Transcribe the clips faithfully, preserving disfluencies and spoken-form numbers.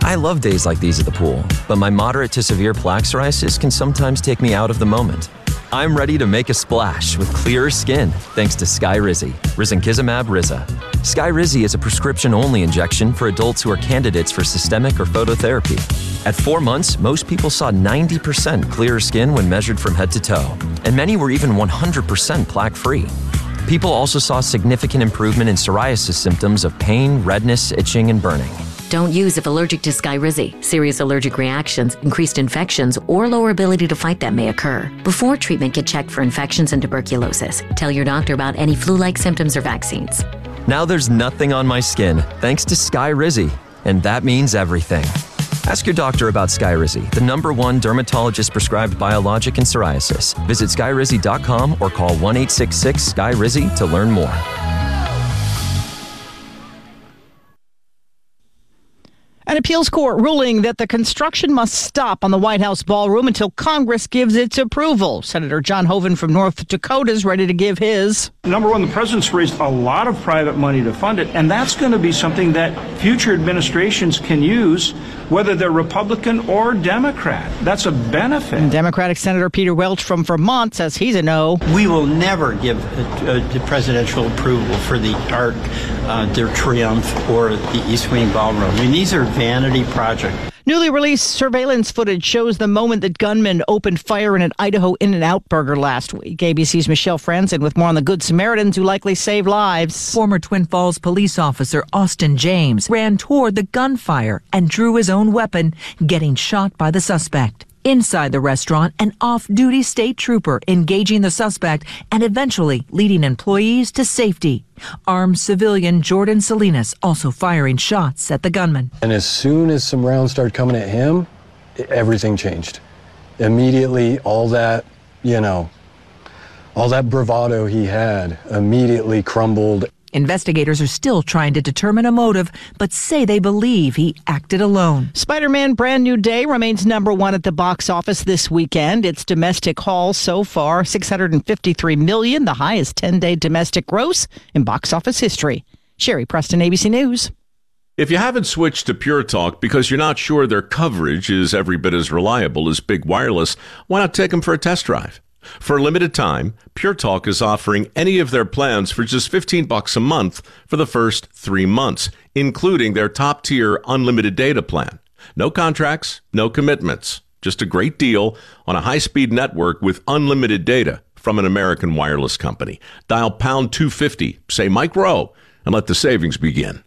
I love days like these at the pool, but my moderate to severe plaque psoriasis can sometimes take me out of the moment. I'm ready to make a splash with clearer skin thanks to Skyrizi, risankizumab Riza. Skyrizi is a prescription-only injection for adults who are candidates for systemic or phototherapy. At four months, most people saw ninety percent clearer skin when measured from head to toe, and many were even one hundred percent plaque-free. People also saw significant improvement in psoriasis symptoms of pain, redness, itching, and burning. Don't use if allergic to Skyrizi. Serious allergic reactions, increased infections, or lower ability to fight them may occur. Before treatment, get checked for infections and tuberculosis. Tell your doctor about any flu-like symptoms or vaccines. Now there's nothing on my skin thanks to Skyrizi, and that means everything. Ask your doctor about Skyrizi, the number one dermatologist-prescribed biologic in psoriasis. Visit skyrizi dot com or call one eight six six S K Y R I Z I to learn more. An appeals court ruling that the construction must stop on the White House ballroom until Congress gives its approval. Senator John Hoeven from North Dakota is ready to give his. Number one, the president's raised a lot of private money to fund it, and that's going to be something that future administrations can use, whether they're Republican or Democrat. That's a benefit. And Democratic Senator Peter Welch from Vermont says he's a no. We will never give a, a, a presidential approval for the Arc uh, de Triomphe or the East Wing Ballroom. I mean, these are vanity projects. Newly released surveillance footage shows the moment that gunmen opened fire in an Idaho In-N-Out Burger last week. A B C's Michelle Franzen with more on the Good Samaritans who likely saved lives. Former Twin Falls police officer Austin James ran toward the gunfire and drew his own weapon, getting shot by the suspect. Inside the restaurant, an off-duty state trooper engaging the suspect and eventually leading employees to safety. Armed civilian Jordan Salinas also firing shots at the gunman. And as soon as some rounds started coming at him, everything changed. Immediately, all that, you know, all that bravado he had immediately crumbled. Investigators are still trying to determine a motive, but say they believe he acted alone. Spider-Man Brand New Day remains number one at the box office this weekend. Its domestic haul so far, six hundred fifty-three million dollars, the highest ten-day domestic gross in box office history. Sherry Preston, A B C News. If you haven't switched to Pure Talk because you're not sure their coverage is every bit as reliable as Big Wireless, why not take them for a test drive? For a limited time, Pure Talk is offering any of their plans for just fifteen bucks a month for the first three months, including their top-tier unlimited data plan. No contracts, no commitments, just a great deal on a high-speed network with unlimited data from an American wireless company. Dial pound two fifty, say Mike Rowe, and let the savings begin.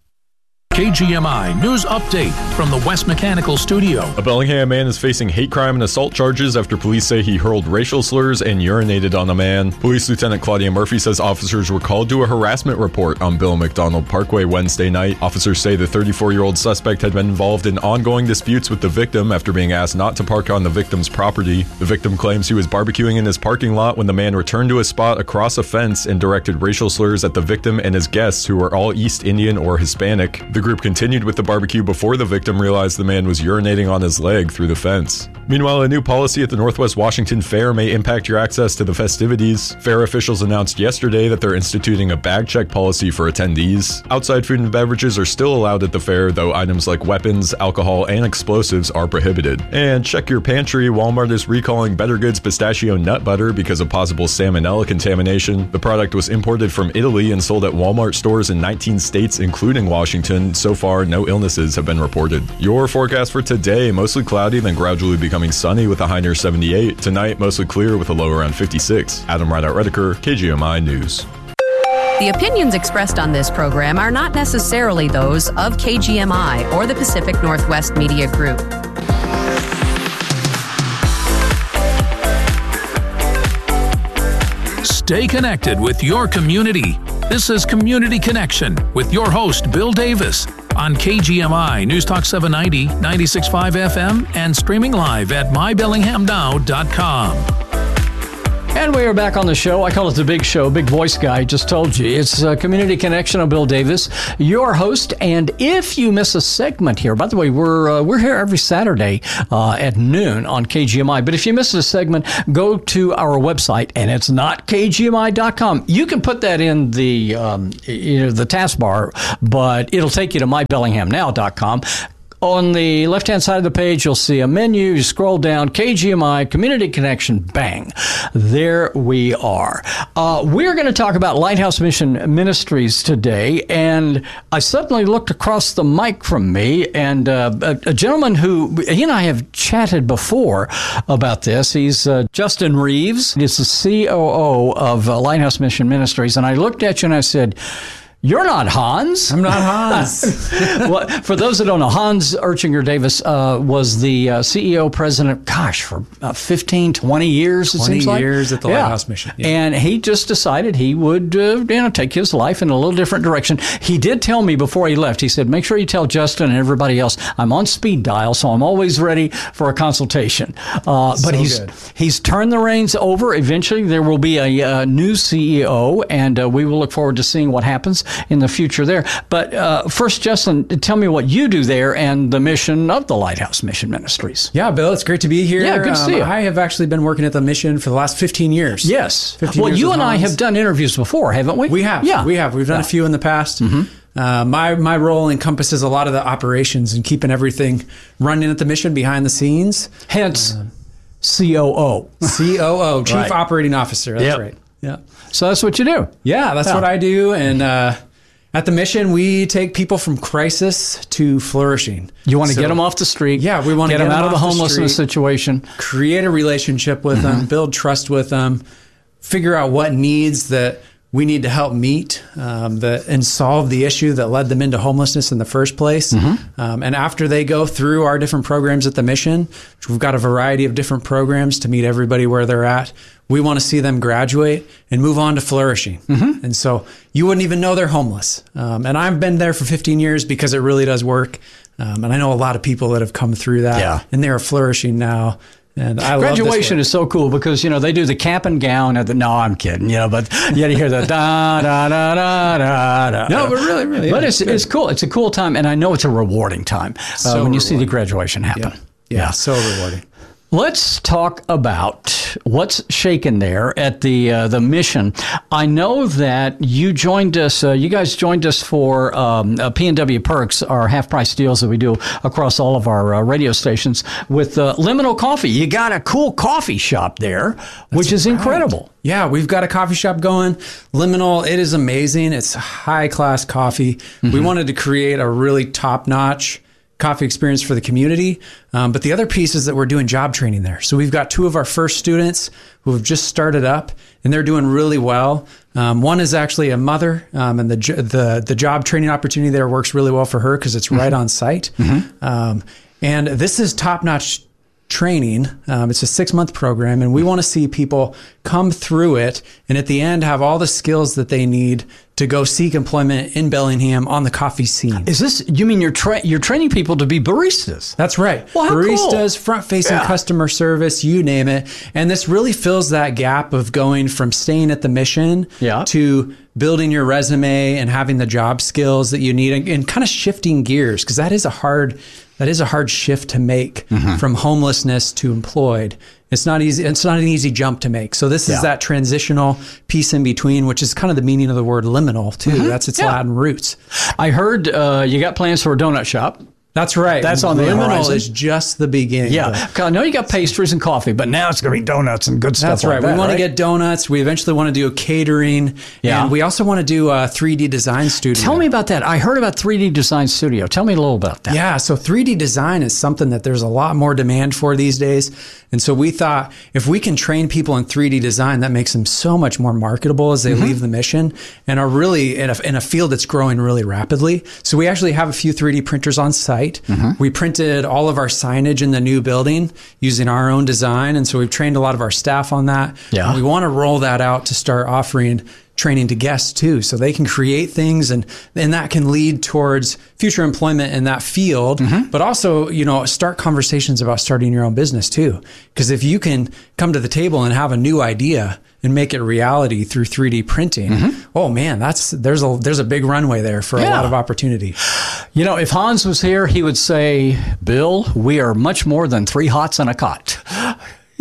K G M I News Update from the West Mechanical Studio. A Bellingham man is facing hate crime and assault charges after police say he hurled racial slurs and urinated on a man. Police Lieutenant Claudia Murphy says officers were called to a harassment report on Bill McDonald Parkway Wednesday night. Officers say the thirty-four-year-old suspect had been involved in ongoing disputes with the victim after being asked not to park on the victim's property. The victim claims he was barbecuing in his parking lot when the man returned to his spot across a fence and directed racial slurs at the victim and his guests, who were all East Indian or Hispanic. The group continued with the barbecue before the victim realized the man was urinating on his leg through the fence. Meanwhile, a new policy at the Northwest Washington Fair may impact your access to the festivities. Fair officials announced yesterday that they're instituting a bag check policy for attendees. Outside food and beverages are still allowed at the fair, though items like weapons, alcohol, and explosives are prohibited. And check your pantry. Walmart is recalling Better Goods pistachio nut butter because of possible salmonella contamination. The product was imported from Italy and sold at Walmart stores in nineteen states, including Washington. So far, no illnesses have been reported. Your forecast for today, mostly cloudy, then gradually becoming sunny with a high near seventy-eight. Tonight, mostly clear with a low around fifty-six. Adam Rideout-Redeker, K G M I News. The opinions expressed on this program are not necessarily those of K G M I or the Pacific Northwest Media Group. Stay connected with your community. This is Community Connection with your host, Bill Davis, on K G M I News Talk seven ninety, ninety-six point five F M, and streaming live at my bellingham now dot com. And we are back on the show. I call it the Big Show. Big voice guy just told you. It's uh, Community Connection. I'm Bill Davis, your host. And if you miss a segment here, by the way, we're uh, we're here every Saturday uh, at noon on K G M I. But if you miss a segment, go to our website, and it's not K G M I dot com. You can put that in the um, you know the taskbar, but it'll take you to my bellingham now dot com. On the left-hand side of the page, you'll see a menu. You scroll down, K G M I, Community Connection, bang. There we are. Uh, we're going to talk about Lighthouse Mission Ministries today, and I suddenly looked across the mic from me, and uh, a, a gentleman who, he and I have chatted before about this. He's uh, Justin Reeves. He's the C O O of uh, Lighthouse Mission Ministries, and I looked at you and I said, "You're not Hans." I'm not Hans. Well, for those that don't know, Hans Erchinger Davis uh, was the uh, C E O president, gosh, for uh, fifteen, twenty years, it twenty seems like. years at the yeah. Lighthouse Mission. Yeah. And he just decided he would uh, you know, take his life in a little different direction. He did tell me before he left, he said, make sure you tell Justin and everybody else I'm on speed dial, so I'm always ready for a consultation. Uh, but so he's good. he's turned the reins over. Eventually, there will be a, a new C E O, and uh, we will look forward to seeing what happens in the future there. But uh, first, Justin, tell me what you do there and the mission of the Lighthouse Mission Ministries. Yeah, Bill, it's great to be here. Yeah, good to um, see you. I have actually been working at the mission for the last fifteen years. Yes. fifteen Well, years you with and I Hans. have done interviews before, haven't we? We have. Yeah. We have. We've done Yeah. a few in the past. Mm-hmm. Uh, my my role encompasses a lot of the operations and keeping everything running at the mission behind the scenes. Hence, uh, C O O. C O O, Chief Right. Operating Officer. That's Yep. right. Yeah. So that's what you do. Yeah, that's Yeah. what I do. And uh, at the mission, we take people from crisis to flourishing. You want to So- get them off the street. Yeah, we want get to them get out of the off homelessness street, situation. create a relationship with Mm-hmm. them, build trust with them, figure out what needs that we need to help meet um, the, and solve the issue that led them into homelessness in the first place. Mm-hmm. Um, and after they go through our different programs at the mission, which we've got a variety of different programs to meet everybody where they're at, we want to see them graduate and move on to flourishing. Mm-hmm. And so you wouldn't even know they're homeless. Um, and I've been there for fifteen years because it really does work. Um, and I know a lot of people that have come through that, Yeah. and they are flourishing now. And I Graduation love this work. is so cool because, you know, they do the cap and gown at the, no, I'm kidding, you know, but you got to hear the da, da, da, da, da, da. No, but really, really. But yeah, it's, it's cool. It's a cool time. And I know it's a rewarding time uh, So when you see the rewarding. graduation happen. Yeah. Yeah, so rewarding. Let's talk about what's shaken there at the uh, the mission. I know that you joined us. Uh, you guys joined us for um, uh, P and W Perks, our half price deals that we do across all of our uh, radio stations with uh, Liminal Coffee. You got a cool coffee shop there, which is right. incredible. Yeah, we've got a coffee shop going. Liminal, it is amazing. It's high class coffee. Mm-hmm. We wanted to create a really top notch coffee experience for the community. Um, but the other piece is that we're doing job training there. So we've got two of our first students who have just started up and they're doing really well. Um, one is actually a mother, um, and the, jo- the, the job training opportunity there works really well for her because it's right on site. Mm-hmm. Um, and this is top notch training. Um, it's a six month program and we want to see people come through it and at the end have all the skills that they need to go seek employment in Bellingham on the coffee scene. Is this, you mean you're, tra- you're training people to be baristas? That's right. Well, how Baristas, cool. front facing Yeah. customer service, you name it. And this really fills that gap of going from staying at the mission Yeah. to building your resume and having the job skills that you need and, and kind of shifting gears because that is a hard that is a hard shift to make Mm-hmm. from homelessness to employed. It's not easy. It's not an easy jump to make. So this Yeah. is that transitional piece in between, which is kind of the meaning of the word liminal too. Mm-hmm. That's its Yeah. Latin roots. I heard uh, you got plans for a donut shop. That's right. That's on the liminal horizon. is just the beginning. Yeah. 'Cause I know you got pastries and coffee, but now it's going to be donuts and good stuff. That's like right. that, we want right? to get donuts. We eventually want to do a catering. Yeah. And we also want to do a three D design studio. Tell me about that. I heard about three D Design Studio. Tell me a little about that. Yeah, so three D design is something that there's a lot more demand for these days. And so we thought if we can train people in three D design, that makes them so much more marketable as they Mm-hmm. leave the mission and are really in a, in a field that's growing really rapidly. So we actually have a few three D printers on site. Mm-hmm. We printed all of our signage in the new building using our own design. And so we've trained a lot of our staff on that. Yeah. And we want to roll that out to start offering training to guests too, so they can create things and and that can lead towards future employment in that field, Mm-hmm. but also, you know, start conversations about starting your own business too. Because if you can come to the table and have a new idea and make it reality through three D printing, Mm-hmm. oh man, that's there's a there's a big runway there for a Yeah. lot of opportunity. You know, if Hans was here, he would say, Bill, we are much more than three hots and a cot.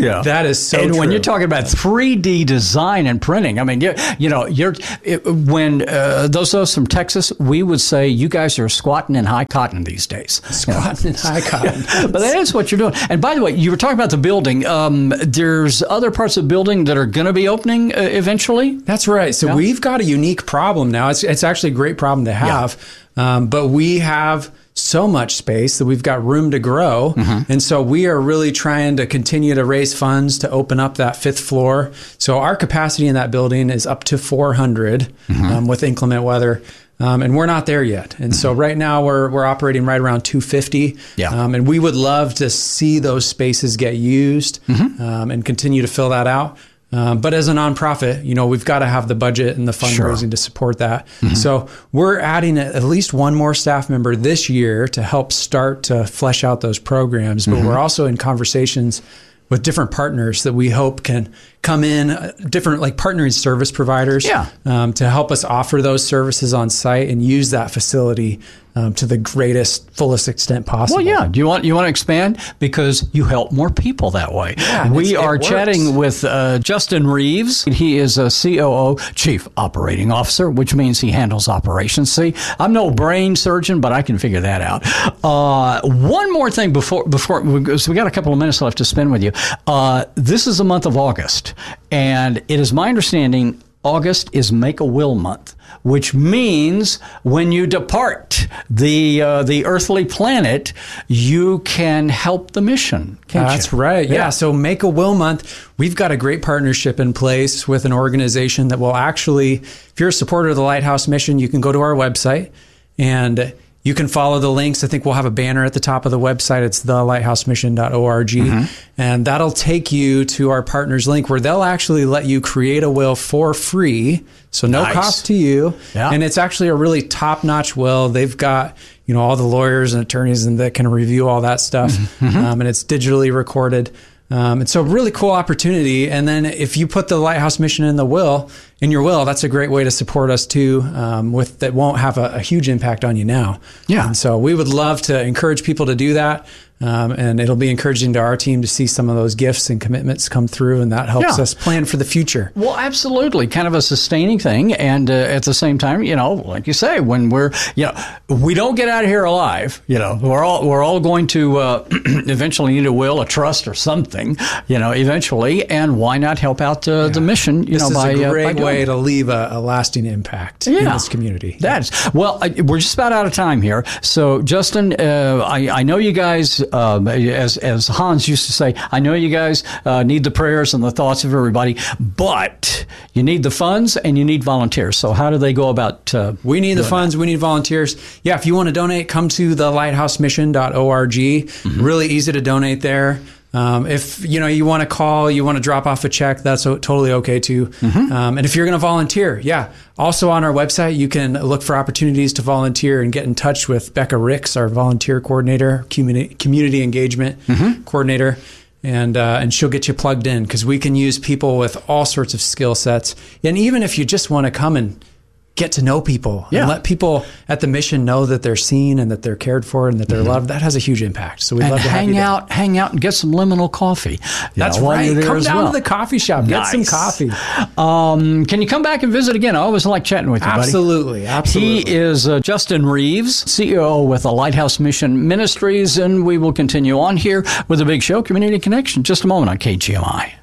Yeah, that is so And true. when you're talking about three D design and printing, I mean, you, you know, you're it, when uh, those of us from Texas, we would say you guys are squatting in high cotton these days. Squatting in high cotton. But that is what you're doing. And by the way, you were talking about the building. Um, there's other parts of the building that are going to be opening uh, eventually. That's right. So yeah. we've got a unique problem now. It's it's actually a great problem to have, yeah. um, but we have so much space that we've got room to grow. Mm-hmm. And so we are really trying to continue to raise funds to open up that fifth floor. So our capacity in that building is up to four hundred mm-hmm. um, with inclement weather. Um, and we're not there yet. And mm-hmm. so right now we're we're operating right around two fifty. Yeah. Um, and we would love to see those spaces get used mm-hmm. um, and continue to fill that out. Um, but as a nonprofit, you know, we've got to have the budget and the fundraising sure. to support that. Mm-hmm. So we're adding at least one more staff member this year to help start to flesh out those programs. But mm-hmm. we're also in conversations with different partners that we hope can come in, uh, different like partnering service providers yeah. um, to help us offer those services on site and use that facility um, to the greatest, fullest extent possible. Well, yeah. Do you want you want to expand because you help more people that way? Yeah, we are works. chatting with uh, Justin Reeves. He is a C O O, Chief Operating Officer, which means he handles operations. See, I'm no brain surgeon, but I can figure that out. Uh, one more thing before before because we got a couple of minutes left to spend with you. Uh, this is the month of August, and it is my understanding August is Make-A-Will month, which means when you depart the uh, the earthly planet, you can help the mission, can't That's you? right. Yeah. Yeah. So Make-A-Will month, we've got a great partnership in place with an organization that will actually, if you're a supporter of the Lighthouse mission, you can go to our website and you can follow the links. I think we'll have a banner at the top of the website. It's the lighthouse mission dot org. Mm-hmm. And that'll take you to our partners link where they'll actually let you create a will for free. So no nice. cost to you. Yeah. And it's actually a really top-notch will. They've got, you know, all the lawyers and attorneys and that can review all that stuff. Mm-hmm. Um, and it's digitally recorded. Um, and so really cool opportunity. And then if you put the Lighthouse mission in the will, in your will, that's a great way to support us too, um, with that won't have a, a huge impact on you now. Yeah. And so we would love to encourage people to do that. Um, and it'll be encouraging to our team to see some of those gifts and commitments come through, and that helps Yeah. us plan for the future. Well, absolutely. Kind of a sustaining thing. And uh, at the same time, you know, like you say, when we're, you know, we don't get out of here alive, you know, we're all, we're all going to uh, eventually need a will, a trust or something, you know, eventually. And why not help out uh, yeah. the mission, you this know, by This is a great uh, by way to leave a, a lasting impact yeah. in this community. That's well, I, we're just about out of time here. So, Justin, uh, I, I know you guys, um, as as Hans used to say, I know you guys uh, need the prayers and the thoughts of everybody, but you need the funds and you need volunteers. So, how do they go about? Uh, we need the funds. That? We need volunteers. Yeah, if you want to donate, come to the lighthouse mission dot org. Mm-hmm. Really easy to donate there. Um, if you know you want to call, you want to drop off a check, that's totally okay too. Mm-hmm. Um, and if you're going to volunteer, yeah. Also on our website, you can look for opportunities to volunteer and get in touch with Becca Ricks, our volunteer coordinator, community, community engagement mm-hmm. coordinator, and uh, and she'll get you plugged in because we can use people with all sorts of skill sets. And even if you just want to come and get to know people yeah. and let people at the mission know that they're seen and that they're cared for and that they're mm-hmm. loved. That has a huge impact. So we'd and love to hang have you out, there. hang out and get some liminal coffee. That's know, right. Come down well. to the coffee shop. Nice. Get some coffee. Um, can you come back and visit again? I always like chatting with you, buddy. Absolutely. Absolutely. He is uh, Justin Reeves, C E O with the Lighthouse Mission Ministries, and we will continue on here with the big show, Community Connection, just a moment on K G M I.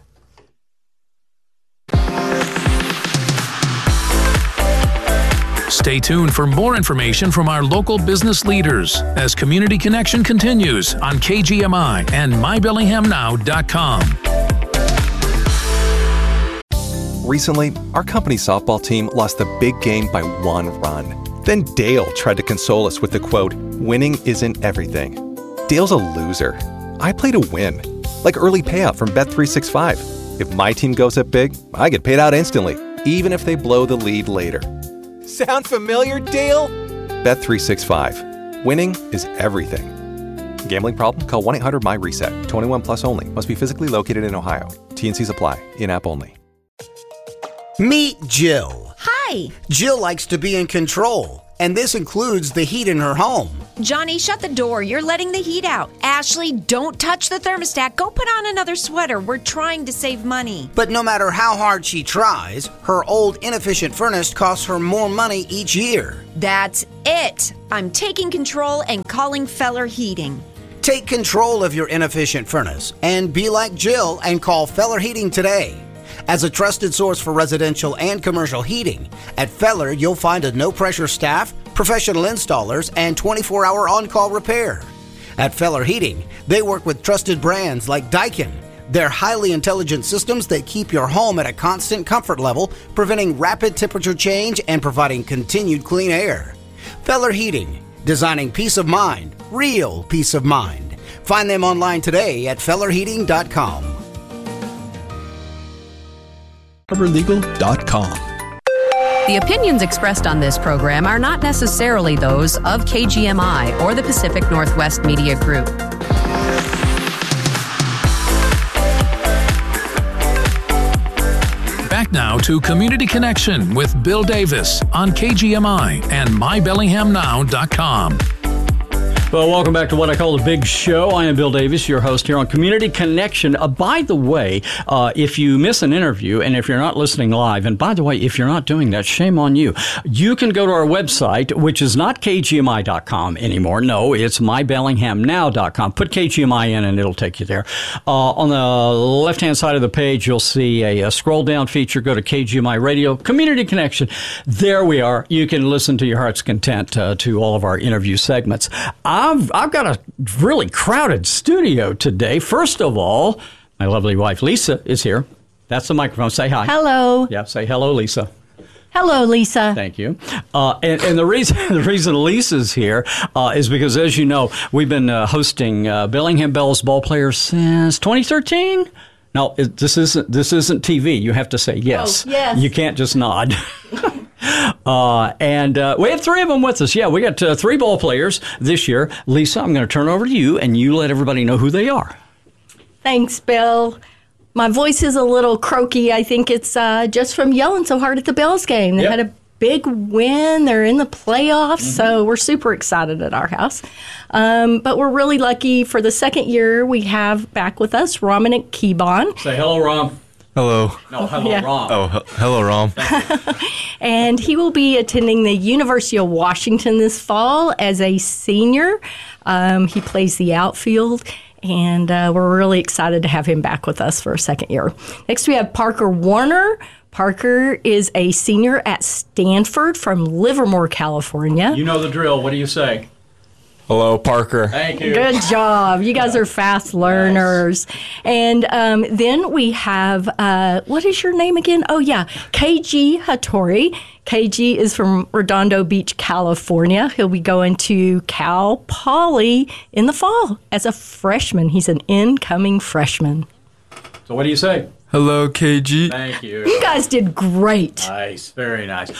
Stay tuned for more information from our local business leaders as Community Connection continues on K G M I and my bellingham now dot com. Recently, our company's softball team lost the big game by one run. Then Dale tried to console us with the quote, "Winning isn't everything." Dale's a loser. I play to win, like early payout from Bet three sixty-five. If my team goes up big, I get paid out instantly, even if they blow the lead later. Sound familiar, Dale? Bet three sixty-five. Winning is everything. Gambling problem? Call one eight hundred M Y reset. twenty-one plus only. Must be physically located in Ohio. T and C's apply. In-app only. Meet Jill. Hi. Jill likes to be in control. and this includes the heat in her home. Johnny, shut the door. You're letting the heat out. Ashley, don't touch the thermostat. Go put on another sweater. We're trying to save money. But no matter how hard she tries, her old inefficient furnace costs her more money each year. That's it. I'm taking control and calling Feller Heating. Take control of your inefficient furnace and be like Jill and call Feller Heating today. As a trusted source for residential and commercial heating, at Feller you'll find a no-pressure staff, professional installers, and twenty-four hour on-call repair. At Feller Heating, they work with trusted brands like Daikin. They're highly intelligent systems that keep your home at a constant comfort level, preventing rapid temperature change and providing continued clean air. Feller Heating, designing peace of mind, real peace of mind. Find them online today at feller heating dot com. harbor legal dot com. The opinions expressed on this program are not necessarily those of K G M I or the Pacific Northwest Media Group. Back now to Community Connection with Bill Davis on K G M I and my bellingham now dot com. Well, welcome back to what I call the Big Show. I am Bill Davis, your host here on Community Connection. Uh, by the way, uh, if you miss an interview and if you're not listening live, and by the way, if you're not doing that, shame on you. You can go to our website, which is not K G M I dot com anymore. No, it's my bellingham now dot com. Put K G M I in and it'll take you there. Uh, on the left-hand side of the page, you'll see a, a scroll-down feature. Go to K G M I Radio, Community Connection. There we are. You can listen to your heart's content uh, to all of our interview segments. I've, I've got a really crowded studio today. First of all, my lovely wife, Lisa, is here. That's the microphone. Say hi. Hello. Yeah, say hello, Lisa. Hello, Lisa. Thank you. Uh, and, and the reason the reason Lisa's here uh, is because, as you know, we've been uh, hosting uh, Bellingham Bells ball players since twenty thirteen. No, it, this isn't this isn't T V. You have to say yes. Oh, yes. You can't just nod. Uh, and uh, we have three of them with us. Yeah, we got uh, three ball players this year. Lisa, I'm going to turn over to you, and you let everybody know who they are. Thanks, Bill. My voice is a little croaky. I think it's uh, just from yelling so hard at the Bells game. They Yep. had a big win. They're in the playoffs, mm-hmm. so we're super excited at our house. Um, but we're really lucky for the second year we have back with us Romanick Keybon. Say hello, Rom. Hello. No, hello, Yeah. Rom. Oh, h- hello, Rom. And he will be attending the University of Washington this fall as a senior. Um, he plays the outfield, and uh, we're really excited to have him back with us for a second year. Next, we have Parker Warner. Parker is a senior at Stanford from Livermore, California. You know the drill. What do you say? Hello, Parker. Thank you. Good job. You guys are fast learners. Nice. And um, then we have, uh, what is your name again? Oh, yeah, K G Hattori. K G is from Redondo Beach, California. He'll be going to Cal Poly in the fall as a freshman. He's an incoming freshman. So what do you say? Hello, K G. Thank you. You guys did great. Nice. Very nice.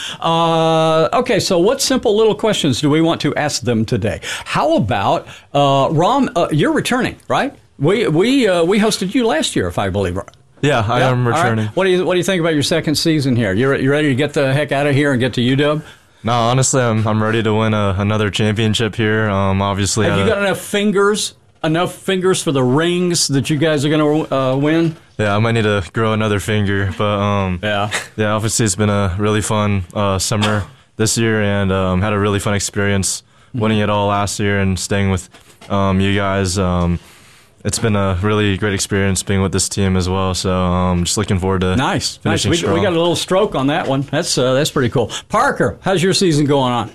Uh, okay, so what simple little questions do we want to ask them today? How about, uh, Rom, uh, you're returning, right? We we uh, we hosted you last year, if I believe right. Yeah, I Yeah? am All right. returning. What do you What do you think about your second season here? You you ready to get the heck out of here and get to U W? No, honestly, I'm I'm ready to win a, another championship here. Um, obviously, Have at you a- got enough fingers? Enough fingers for the rings that you guys are going to uh, win? Yeah, I might need to grow another finger, but um, yeah, yeah. Obviously, it's been a really fun uh, summer this year, and um, had a really fun experience winning it all last year and staying with um, you guys. Um, it's been a really great experience being with this team as well. So um, just looking forward to nice. finishing nice. We, strong. we got a little stroke on that one. That's uh, that's pretty cool. Parker, how's your season going on?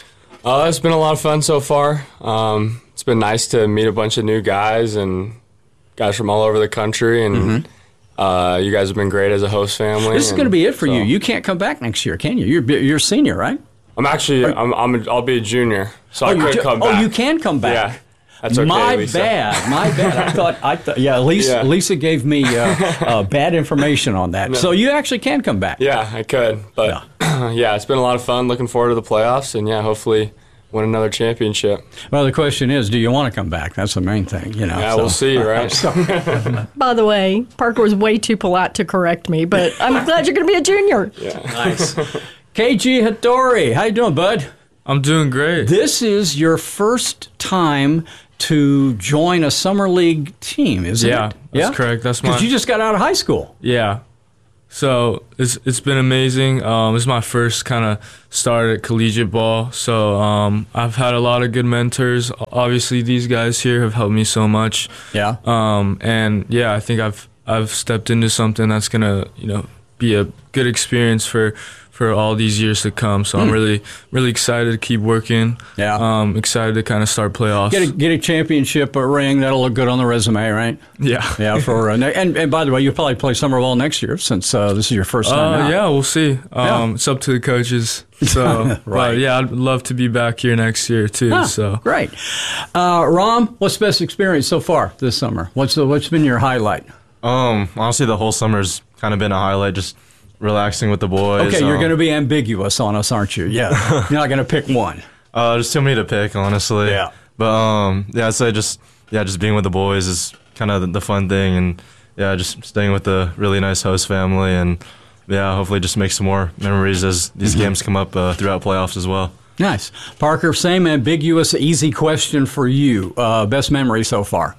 Uh, it's been a lot of fun so far. Um, it's been nice to meet a bunch of new guys and guys from all over the country, and mm-hmm. uh, you guys have been great as a host family. This is going to be it for so. you. You can't come back next year, can you? You're you're a senior, right? I'm actually I'm, I'm a, I'll be a junior, so oh, I could ju- come oh, back. you can come back. Yeah, that's okay. My Lisa. bad, my bad. I thought I thought yeah. Lisa Yeah. Lisa gave me uh, uh, bad information on that. No. So you actually can come back. Yeah, I could, but yeah. yeah, it's been a lot of fun. Looking forward to the playoffs, and yeah, hopefully win another championship. Well, the question is, do you want to come back? That's the main thing, you know. Yeah, so. we'll see, right? By the way, Parker was way too polite to correct me, but I'm glad you're going to be a junior. Yeah. Nice. K G Hattori, how you doing, bud? I'm doing great. This is your first time to join a summer league team, isn't yeah, it? Yeah, that's correct. That's my. Because you just got out of high school. Yeah. So it's it's been amazing. Um, this is my first kind of start at collegiate ball. So um, I've had a lot of good mentors. Obviously, these guys here have helped me so much. Yeah. Um, and yeah, I think I've I've stepped into something that's gonna you know be a good experience for. for all these years to come. So mm. I'm really, really excited to keep working. Yeah. Um, excited to kind of start playoffs. Get a, get a championship a ring. That'll look good on the resume, right? Yeah. Yeah. For uh, and and by the way, you'll probably play summer ball next year since uh, this is your first time uh, out. Yeah, we'll see. Um, yeah. It's up to the coaches. So, right. But yeah, I'd love to be back here next year too. Huh, so great. Uh, Rom, what's the best experience so far this summer? What's the, what's been your highlight? Um, honestly, the whole summer's kind of been a highlight. Just relaxing with the boys. Okay, you're um, going to be ambiguous on us, aren't you? Yeah. You're not going to pick one. Uh, there's too many to pick, honestly. Yeah. But um, yeah, I'd say just yeah, just being with the boys is kind of the, the fun thing, and yeah, just staying with the really nice host family, and yeah, hopefully just make some more memories as these mm-hmm. games come up uh, throughout playoffs as well. Nice, Parker. Same ambiguous, easy question for you. Uh, best memory so far.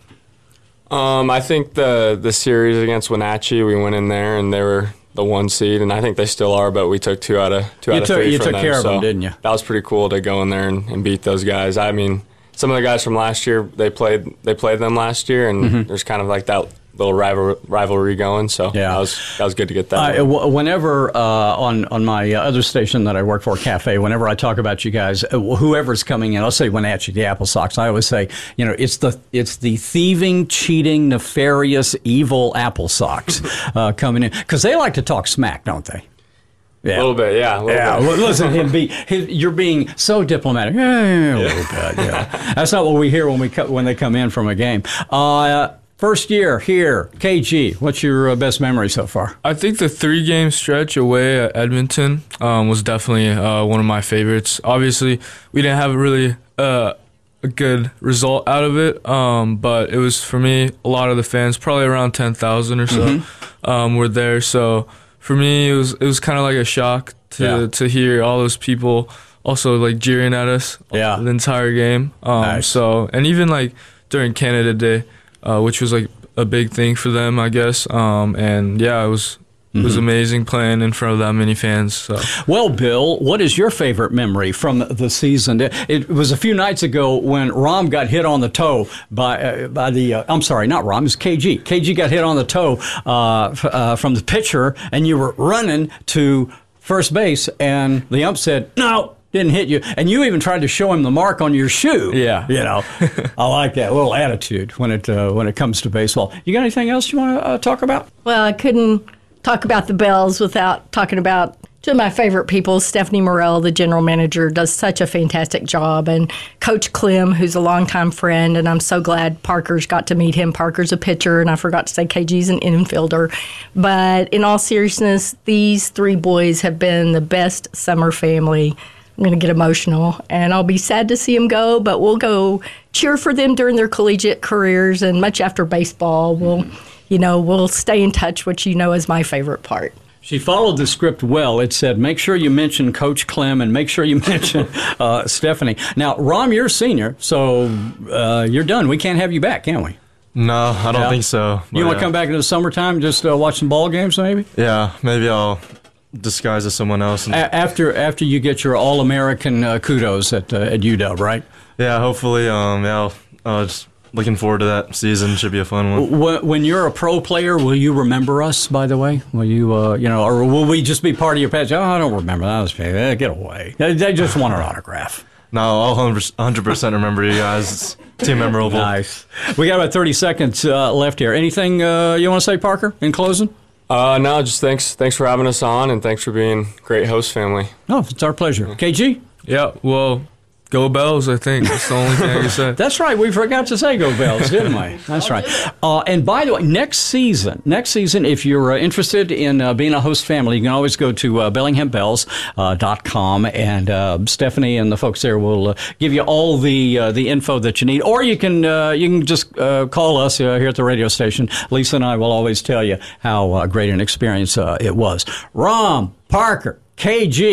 Um, I think the the series against Wenatchee, we went in there and they were the one seed, and I think they still are, but we took two out of two you out took, of three You from took them, care so of them, didn't you? That was pretty cool to go in there and, and beat those guys. I mean, some of the guys from last year, they played they played them last year, and mm-hmm. there's kind of like that little rival, rivalry going. So yeah. that was that was good to get that. Uh, whenever uh, on on my other station that I work for, Cafe, whenever I talk about you guys, whoever's coming in, I'll say Wenatchee, the Apple Sox. I always say, you know, it's the it's the thieving, cheating, nefarious, evil Apple Sox uh, coming in because they like to talk smack, don't they? Yeah. A little bit, yeah. A little yeah, bit. Listen, him be his, you're being so diplomatic. Yeah, a little bit. Yeah, that's not what we hear when we co- when they come in from a game. Uh, first year here, K G. What's your uh, best memory so far? I think the three game stretch away at Edmonton um, was definitely uh, one of my favorites. Obviously, we didn't have really uh, a good result out of it, um, but it was for me. A lot of the fans, probably around ten thousand or so, mm-hmm. um, were there. So. For me, it was it was kind of like a shock to yeah. to hear all those people also like jeering at us yeah. the entire game. Um, nice. So and even like during Canada Day, uh, which was like a big thing for them, I guess. Um, and yeah, it was it was mm-hmm. amazing playing in front of that many fans. So. Well, Bill, what is your favorite memory from the season? It was a few nights ago when Rom got hit on the toe by uh, by the. Uh, I'm sorry, not Rom. It was K G. K G got hit on the toe uh, f- uh, from the pitcher, and you were running to first base, and the ump said, "No, didn't hit you," and you even tried to show him the mark on your shoe. Yeah, you know, I like that little attitude when it uh, when it comes to baseball. You got anything else you want to uh, talk about? Well, I couldn't talk about the Bells without talking about two of my favorite people. Stephanie Morel, the general manager, does such a fantastic job, and Coach Clem, who's a longtime friend, and I'm so glad Parker's got to meet him. Parker's a pitcher, and I forgot to say K G's an infielder. But in all seriousness, these three boys have been the best summer family. I'm going to get emotional, and I'll be sad to see them go, but we'll go cheer for them during their collegiate careers, and much after baseball, we'll, you know, we'll stay in touch, which you know is my favorite part. She followed the script well. It said, make sure you mention Coach Clem and make sure you mention uh, Stephanie. Now, Rom, you're a senior, so uh, you're done. We can't have you back, can we? No, I don't yeah. think so. You want to yeah. come back in the summertime, just uh, watch some ball games, maybe? Yeah, maybe I'll disguise as someone else. And a- after after you get your All-American uh, kudos at uh, at U W, right? Yeah, hopefully. Um, yeah, I'll, uh, just looking forward to that season. Should be a fun one. When you're a pro player, will you remember us, by the way? Will you, uh, you know, or will we just be part of your past? Oh, I don't remember. That was eh, get away. They, they just want an autograph. No, I'll one hundred percent remember you guys. It's too memorable. Nice. We got about thirty seconds uh, left here. Anything uh, you want to say, Parker, in closing? Uh, no, just thanks thanks for having us on, and thanks for being a great host family. Oh, it's our pleasure. K G? Yeah, well, go Bells, I think. That's the only thing I can say. That's right. We forgot to say go Bells, didn't we? That's right. Uh, and by the way, next season, next season, if you're uh, interested in uh, being a host family, you can always go to uh, bellingham bells dot com, and uh, Stephanie and the folks there will uh, give you all the uh, the info that you need. Or you can uh, you can just uh, call us uh, here at the radio station. Lisa and I will always tell you how uh, great an experience uh, it was. Rom, Parker, K G,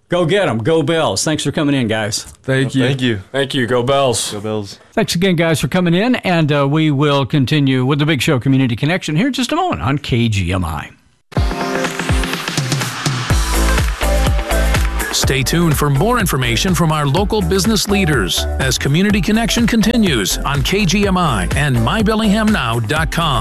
Go get them. Go Bells. Thanks for coming in, guys. Thank you. Thank you. Thank you. Go Bells. Go Bells. Thanks again, guys, for coming in. And uh, we will continue with the Big Show Community Connection here in just a moment on K G M I. Stay tuned for more information from our local business leaders as Community Connection continues on K G M I and my bellingham now dot com.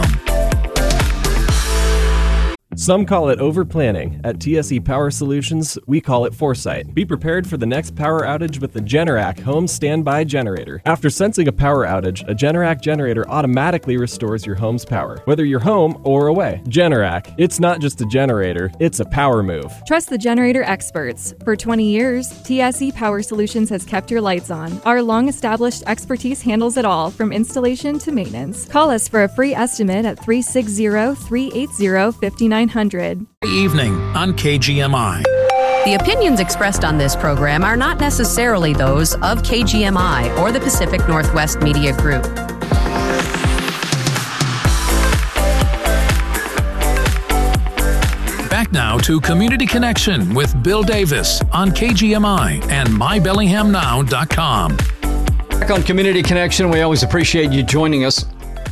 Some call it overplanning. At T S E Power Solutions, we call it foresight. Be prepared for the next power outage with the Generac Home Standby Generator. After sensing a power outage, a Generac generator automatically restores your home's power, whether you're home or away. Generac, it's not just a generator, it's a power move. Trust the generator experts. For twenty years, T S E Power Solutions has kept your lights on. Our long-established expertise handles it all, from installation to maintenance. Call us for a free estimate at three six zero, three eight zero, five nine zero zero. Evening on K G M I. The opinions expressed on this program are not necessarily those of K G M I or the Pacific Northwest Media Group. Back now to Community Connection with Bill Davis on K G M I and my bellingham now dot com. Back on Community Connection, we always appreciate you joining us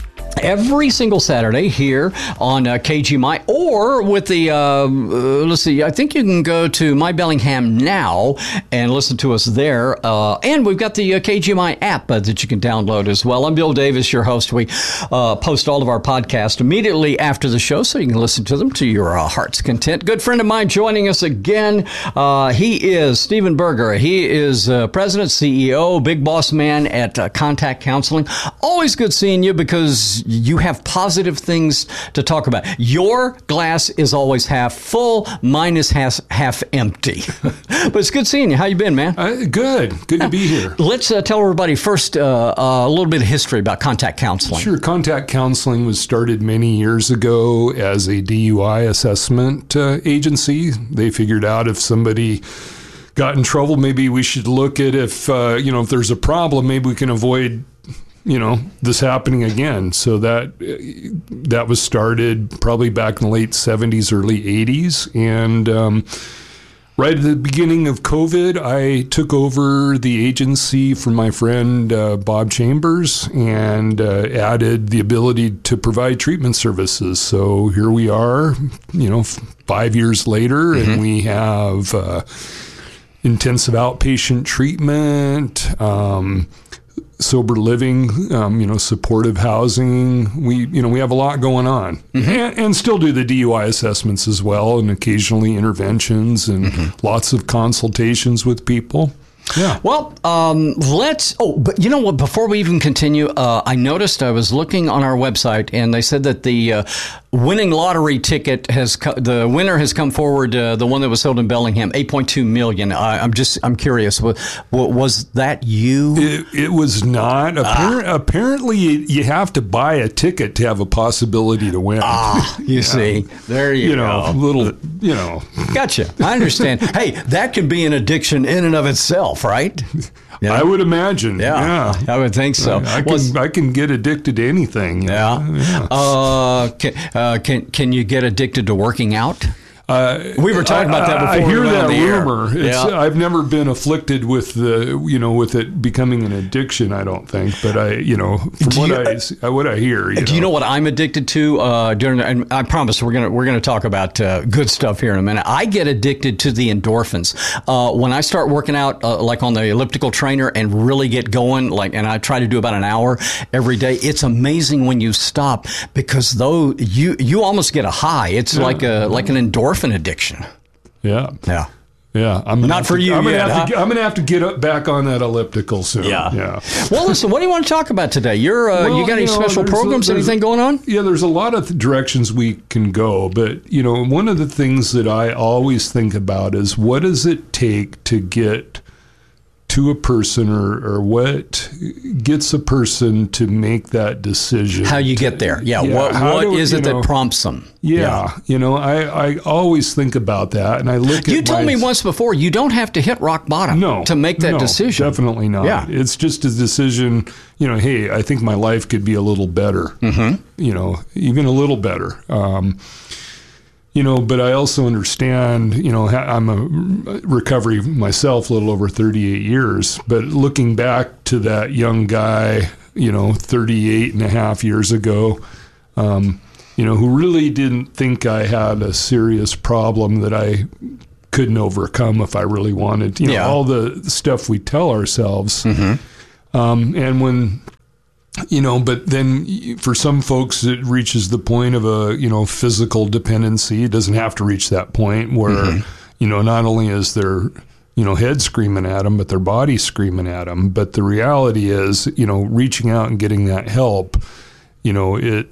every single Saturday here on uh, K G M I, or with the, uh, uh, let's see, I think you can go to My Bellingham Now and listen to us there. Uh, and we've got the uh, K G M I app uh, that you can download as well. I'm Bill Davis, your host. We uh, post all of our podcasts immediately after the show, so you can listen to them to your uh, heart's content. Good friend of mine joining us again. Uh, he is Stephen Berger. He is uh, president, C E O, big boss man at uh, Contact Counseling. Always good seeing you because you have positive things to talk about. Your glass is always half full. Mine is half, half empty. But it's good seeing you. How you been, man? Uh, good. Good to be here. Let's uh, tell everybody first uh, uh, a little bit of history about Contact Counseling. Sure. Contact Counseling was started many years ago as a D U I assessment uh, agency. They figured out if somebody got in trouble, maybe we should look at if, uh, you know, if there's a problem, maybe we can avoid you know, this happening again. So that that was started probably back in the late seventies, early eighties. And um, right at the beginning of COVID, I took over the agency from my friend uh, Bob Chambers and uh, added the ability to provide treatment services. So here we are, you know, five years later, mm-hmm. and we have uh, intensive outpatient treatment, um, sober living, um, you know, supportive housing. We, you know, we have a lot going on, mm-hmm. and, and still do the D U I assessments as well, and occasionally interventions and mm-hmm. lots of consultations with people. Yeah. Well, um, let's, oh, but you know what, before we even continue, uh, I noticed I was looking on our website and they said that the uh, winning lottery ticket has, co- the winner has come forward, uh, the one that was held in Bellingham, eight point two million. I, I'm just, I'm curious, was, was that you? It, it was not. Appar- ah. Apparently you have to buy a ticket to have a possibility to win. Ah, you yeah. see, there you, you go. know, little, you know. Gotcha. I understand. Hey, that can be an addiction in and of itself. Right? Yeah. I would imagine. Yeah, yeah. I would think so. I, I can well, I can get addicted to anything. Yeah. yeah. Uh, can, uh, can can you get addicted to working out? Uh, we were talking I, about that before. I hear we that rumor. It's, yeah. I've never been afflicted with the, you know, with it becoming an addiction. I don't think, but I, you know, from do what you, I what I hear. You do know. you know what I'm addicted to? Uh, during, and I promise we're gonna we're gonna talk about uh, good stuff here in a minute. I get addicted to the endorphins uh, when I start working out, uh, like on the elliptical trainer, and really get going. Like, and I try to do about an hour every day. It's amazing when you stop because though you you almost get a high. It's yeah. like a like an endorphin addiction. Yeah. Yeah. Yeah. I'm Not for to, you I'm gonna yet, have huh? to, I'm going to have to get up back on that elliptical soon. Yeah. Yeah. Well, listen, what do you want to talk about today? You're, uh, well, you got any you know, special programs, a, anything going on? Yeah, there's a lot of directions we can go. But, you know, one of the things that I always think about is what does it take to get to a person or, or what gets a person to make that decision. How you get there. Yeah. yeah what what do, is it know, that prompts them? Yeah. yeah. You know, I, I always think about that and I look you at told my, me once before, you don't have to hit rock bottom no, to make that no, decision. Definitely not. Yeah. It's just a decision, you know, hey, I think my life could be a little better, mm-hmm. you know, even a little better. Um, you know, but I also understand, you know, I'm a recovery myself, a little over thirty-eight years, but looking back to that young guy, you know, thirty-eight and a half years ago, um, you know, who really didn't think I had a serious problem that I couldn't overcome if I really wanted, you know, Yeah. all the stuff we tell ourselves. Mm-hmm. Um, and when, you know, but then for some folks, it reaches the point of a, you know, physical dependency. It doesn't have to reach that point where, mm-hmm. you know, not only is their, you know, head screaming at them, but their body screaming at them. But the reality is, you know, reaching out and getting that help, you know, it,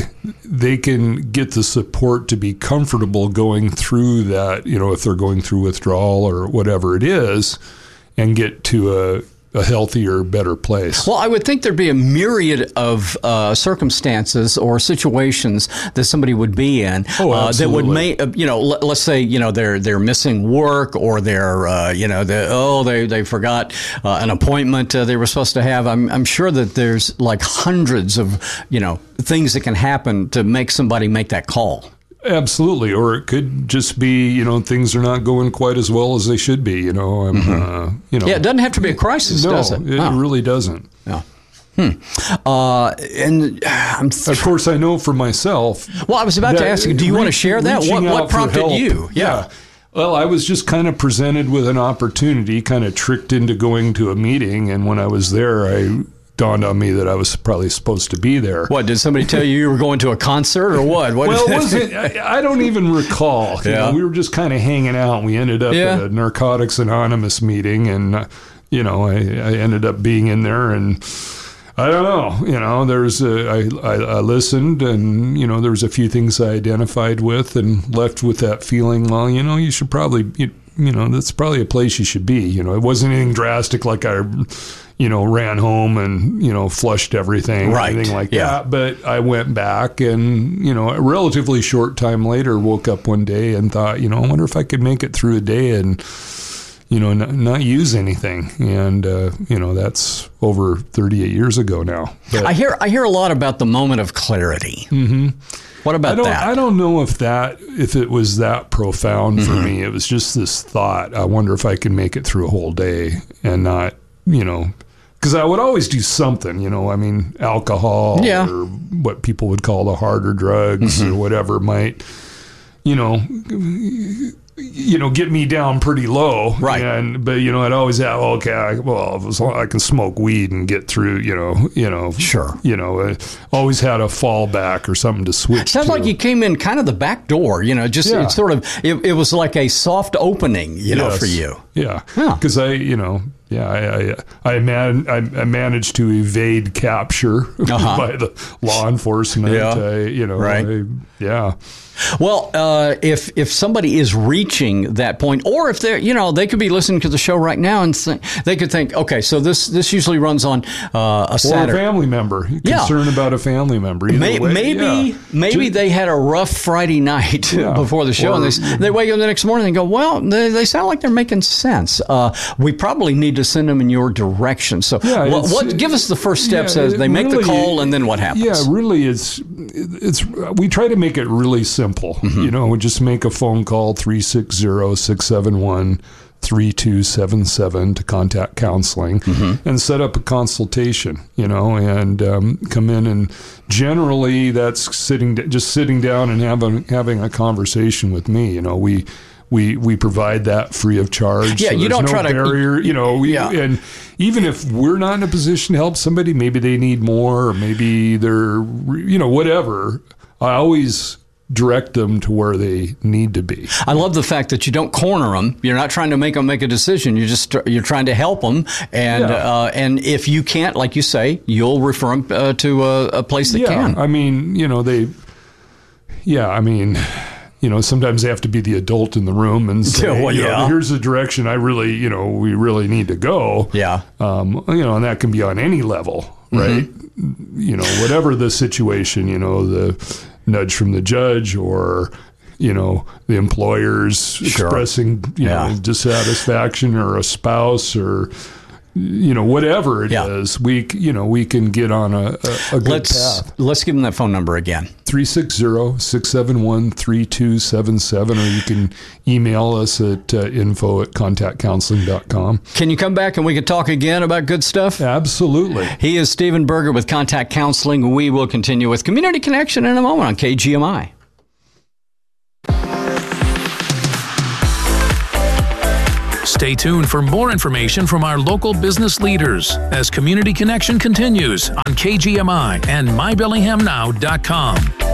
they can get the support to be comfortable going through that, you know, if they're going through withdrawal or whatever it is, and get to a, a healthier, better place. Well, I would think there'd be a myriad of uh, circumstances or situations that somebody would be in oh, uh, that would absolutely. make, you know, let, let's say, you know, they're they're missing work, or they're, uh, you know, they oh they they forgot uh, an appointment uh, they were supposed to have. I'm I'm sure that there's like hundreds of, you know, things that can happen to make somebody make that call. Absolutely. Or it could just be, you know, things are not going quite as well as they should be, you know. I'm, Mm-hmm. uh, you know. Yeah, it doesn't have to be a crisis, no, does it? it Oh. really doesn't. Yeah. Hmm. Uh, and I'm th- of course, I know for myself. Well, I was about to ask you, do you want to share that? What, reaching what out for prompted help. you? Yeah. Well, I was just kind of presented with an opportunity, kind of tricked into going to a meeting. And when I was there, I dawned on me that I was probably supposed to be there. What, did somebody tell you you were going to a concert or what? what well, it wasn't, I, I don't even recall. You Yeah. know, we were just kind of hanging out. And we ended up Yeah. at a Narcotics Anonymous meeting, and uh, you know, I, I ended up being in there, and I don't know. You know, there's a, I, I, I listened, and you know, there was a few things I identified with, and left with that feeling. Well, you know, you should probably, you, you know, that's probably a place you should be. You know, it wasn't anything drastic like I. you know, ran home and, you know, flushed everything, Right. anything like Yeah. that. But I went back and, you know, a relatively short time later, woke up one day and thought, you know, I wonder if I could make it through a day and, you know, not, not use anything. And, uh, you know, that's over thirty-eight years ago now. But, I hear I hear a lot about the moment of clarity. Mm-hmm. What about I don't, that? I don't know if that, if it was that profound for Mhm. me. It was just this thought. I wonder if I can make it through a whole day and not, you know, because I would always do something, you know, I mean, alcohol Yeah. or what people would call the harder drugs Mhm. or whatever might, you know, you know, get me down pretty low. Right. And, but, you know, I'd always have, okay, I, well, as long as I can smoke weed and get through, you know, you know. Sure. You know, uh, always had a fallback or something to switch Sounds to. like you came in kind of the back door, you know, just Yeah. it's sort of, it, it was like a soft opening, you know, Yes. for you. Yeah. Because I, you know, yeah, I I, I, man, I, I managed to evade capture Uh-huh. by the law enforcement. Yeah. I, you know, Right. I, yeah. Well, uh, if if somebody is reaching that point, or if they're, you know, they could be listening to the show right now and th- they could think, okay, so this this usually runs on uh, a Or Saturday. a family member. Yeah. Concern about a family member. Either May, way, maybe yeah. maybe Ju- they had a rough Friday night Yeah. before the show, Or- and they they wake up the next morning and go, well, they, they sound like they're making sense. Uh, we probably need to send them in your direction. So, Yeah, what, it's- what give us the first steps Yeah, as it they make the really- call, and then what happens? Yeah, really, it's it's we try to make it really simple. Mm-hmm. You know, we just make a phone call three six zero, six seven one, three two seven seven to contact counseling Mm-hmm. and set up a consultation. You know, and um, come in, and generally that's sitting just sitting down and having having a conversation with me. You know, we. We we provide that free of charge. Yeah, so you there's don't no try to- barrier. You know, we, Yeah. and even if we're not in a position to help somebody, maybe they need more, or maybe they're, you know, whatever. I always direct them to where they need to be. I love the fact that you don't corner them. You're not trying to make them make a decision. You just you're trying to help them, and Yeah. uh, and if you can't, like you say, you'll refer them uh, to a, a place that yeah, can. I mean, you know, they. Yeah, I mean. You know, sometimes they have to be the adult in the room and say, Yeah, well, you know, yeah. here's the direction I really, you know, we really need to go. Yeah. Um, you know, and that can be on any level, right? Mm-hmm. You know, whatever the situation, you know, the nudge from the judge or, you know, the employers Sure. expressing, you Yeah. know, dissatisfaction or a spouse or, you know, whatever it Yeah. is, we, c- you know, we can get on a, a, a good Let's path. let's give them that phone number again. three six zero, six seven one, three two seven seven, or you can email us at uh, info at contact counseling dot com. Can you come back and we can talk again about good stuff? Absolutely. He is Stephen Berger with Contact Counseling. We will continue with Community Connection in a moment on K G M I. Stay tuned for more information from our local business leaders as Community Connection continues on K G M I and my bellingham now dot com.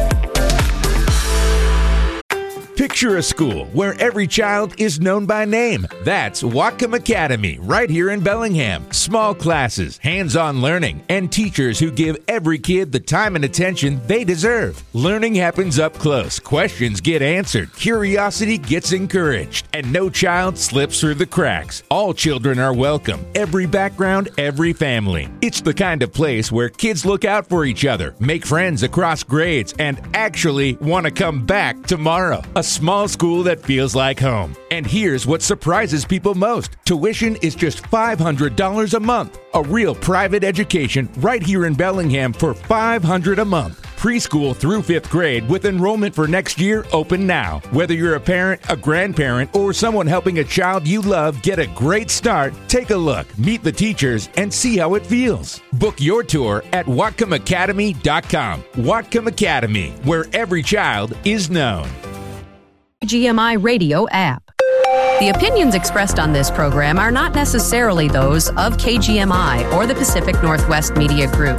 Picture a school where every child is known by name. That's Whatcom Academy, right here in Bellingham. Small classes, hands-on learning, and teachers who give every kid the time and attention they deserve. Learning happens up close. Questions get answered. Curiosity gets encouraged. And no child slips through the cracks. All children are welcome. Every background, every family. It's the kind of place where kids look out for each other, make friends across grades, and actually want to come back tomorrow. A small school that feels like home. And here's what surprises people most. Tuition is just five hundred dollars a month. A real private education right here in Bellingham for five hundred dollars a month. Preschool through fifth grade with enrollment for next year open now. Whether you're a parent, a grandparent, or someone helping a child you love get a great start, take a look, meet the teachers, and see how it feels. Book your tour at whatcom academy dot com. Whatcom Academy, where every child is known. K G M I radio app. The opinions expressed on this program are not necessarily those of K G M I or the Pacific Northwest Media Group.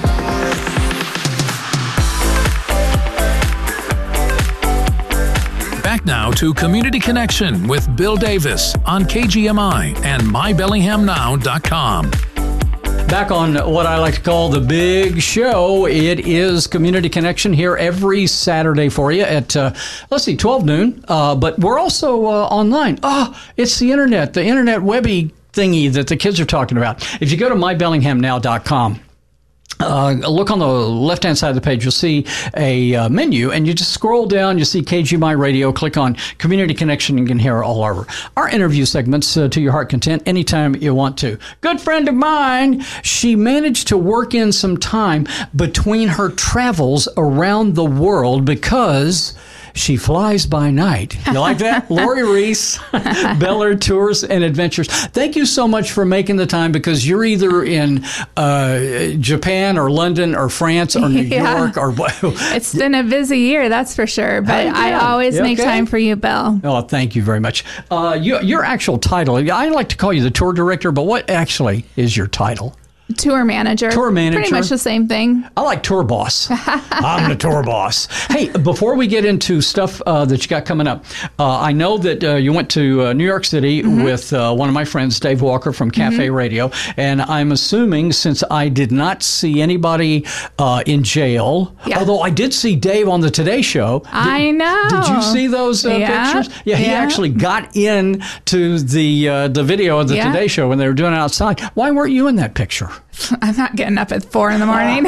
Back now to Community Connection with Bill Davis on K G M I and my bellingham now dot com. Back on what I like to call the big show. It is Community Connection here every Saturday for you at, uh, let's see, twelve noon. Uh, but we're also uh, online. Oh, it's the internet, the internet webby thingy that the kids are talking about. If you go to my bellingham now dot com, Uh, look on the left-hand side of the page, you'll see a uh, menu, and you just scroll down, you see K G M I Radio, click on Community Connection, and you can hear all our, our interview segments uh, to your heart content anytime you want to. Good friend of mine, she managed to work in some time between her travels around the world because she flies by night. You like that? Lori Reese, Bel-Air Tours and Adventures. Thank you so much for making the time, because you're either in uh, Japan or London or France or New Yeah. York or what. It's been a busy year, that's for sure. But Hey, I yeah. always You make okay? time for you, Bill. Oh, thank you very much. Uh, you, your actual title, I like to call you the tour director, but what actually is your title? Tour manager. Tour manager. Pretty much the same thing. I like tour boss. I'm the tour boss. Hey, before we get into stuff uh, that you got coming up, uh, I know that uh, you went to uh, New York City Mm-hmm. with uh, one of my friends, Dave Walker from Cafe Mhm. Radio, and I'm assuming, since I did not see anybody uh, in jail, Yeah. although I did see Dave on the Today Show. Did, I know. Did you see those uh, Yeah. pictures? Yeah, he Yeah. actually got in to the uh, the video of the Yeah. Today Show when they were doing it outside. Why weren't you in that picture? I'm not getting up at four in the morning.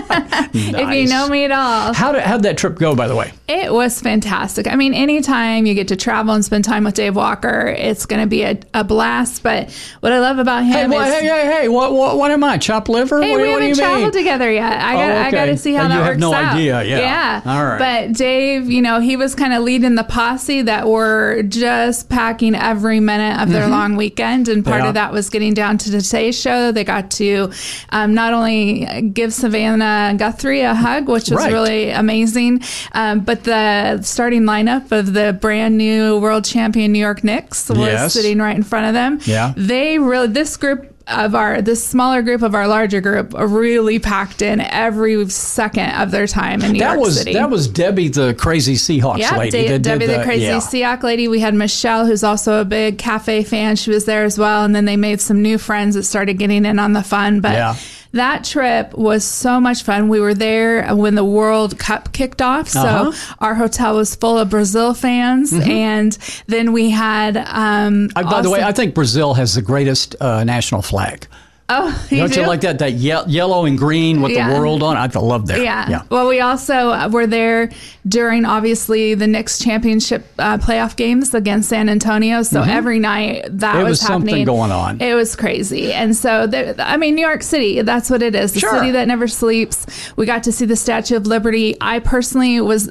If you know me at all. How did how'd that trip go, by the way? It was fantastic. I mean, anytime you get to travel and spend time with Dave Walker, it's going to be a, a blast. But what I love about him Hey, what, is... hey, hey, hey! What, what, what am I? Chopped liver? Hey, what, we what do you haven't mean? traveled together yet. I got, Oh, I got okay. to see how And that you have works no out. idea, yeah. yeah. All right. But Dave, you know, he was kind of leading the posse that were just packing every minute of their Mhm. long weekend, and part Yeah. of that was getting down to the Today Show. They got to um, not only give Savannah Guthrie a hug, which was Right. really amazing, um, but the starting lineup of the brand new world champion New York Knicks was Yes. sitting right in front of them. Yeah. They really, this group of our, this smaller group of our larger group really packed in every second of their time in New that York was City. that was Debbie, the crazy Seahawks Yeah, lady. De- that did Debbie the Crazy yeah. Seahawk lady. We had Michelle, who's also a big cafe fan. She was there as well. And then they made some new friends that started getting in on the fun. But Yeah. that trip was so much fun. We were there when the World Cup kicked off. So Uh-huh. our hotel was full of Brazil fans. Mhm. And then we had... Um, Uh, by the way, also- I think Brazil has the greatest uh, national flag. Oh, you Don't do? you like that? That ye- yellow and green with Yeah. the world on? I love that. Yeah. yeah. Well, we also were there during, obviously, the Knicks championship uh, playoff games against San Antonio. So Mhm. every night that It was, was something happening. going on. It was crazy. And so, there, I mean, New York City, that's what it is. The Sure. city that never sleeps. We got to see the Statue of Liberty. I personally was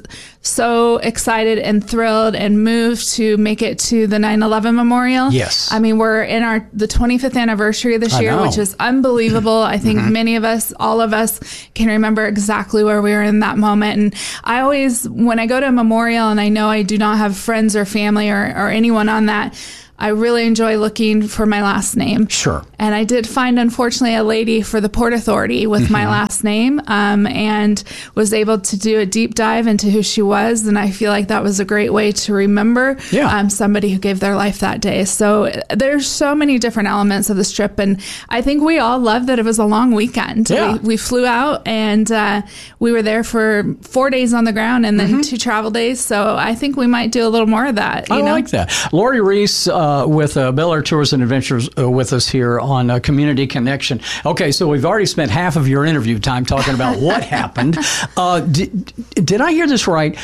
so excited and thrilled and moved to make it to the nine eleven Memorial. Yes. I mean, we're in our the twenty-fifth anniversary this I year, know. which is unbelievable. I think Mhm. many of us, all of us, can remember exactly where we were in that moment. And I always, when I go to a memorial and I know I do not have friends or family or, or anyone on that, I really enjoy looking for my last name. Sure. And I did find, unfortunately, a lady for the Port Authority with my Mhm. last name, um, and was able to do a deep dive into who she was. And I feel like that was a great way to remember Yeah. um, somebody who gave their life that day. So uh, there's so many different elements of this trip. And I think we all loved that it was a long weekend. Yeah. We, we flew out and uh, we were there for four days on the ground and then Mm-hmm. two travel days. So I think we might do a little more of that. You I know? like that. Lori Reese uh, with uh, Bel Air Tours and Adventures uh, with us here on uh, Community Connection. Okay, so we've already spent half of your interview time talking about what happened. Uh, did, did I hear this right?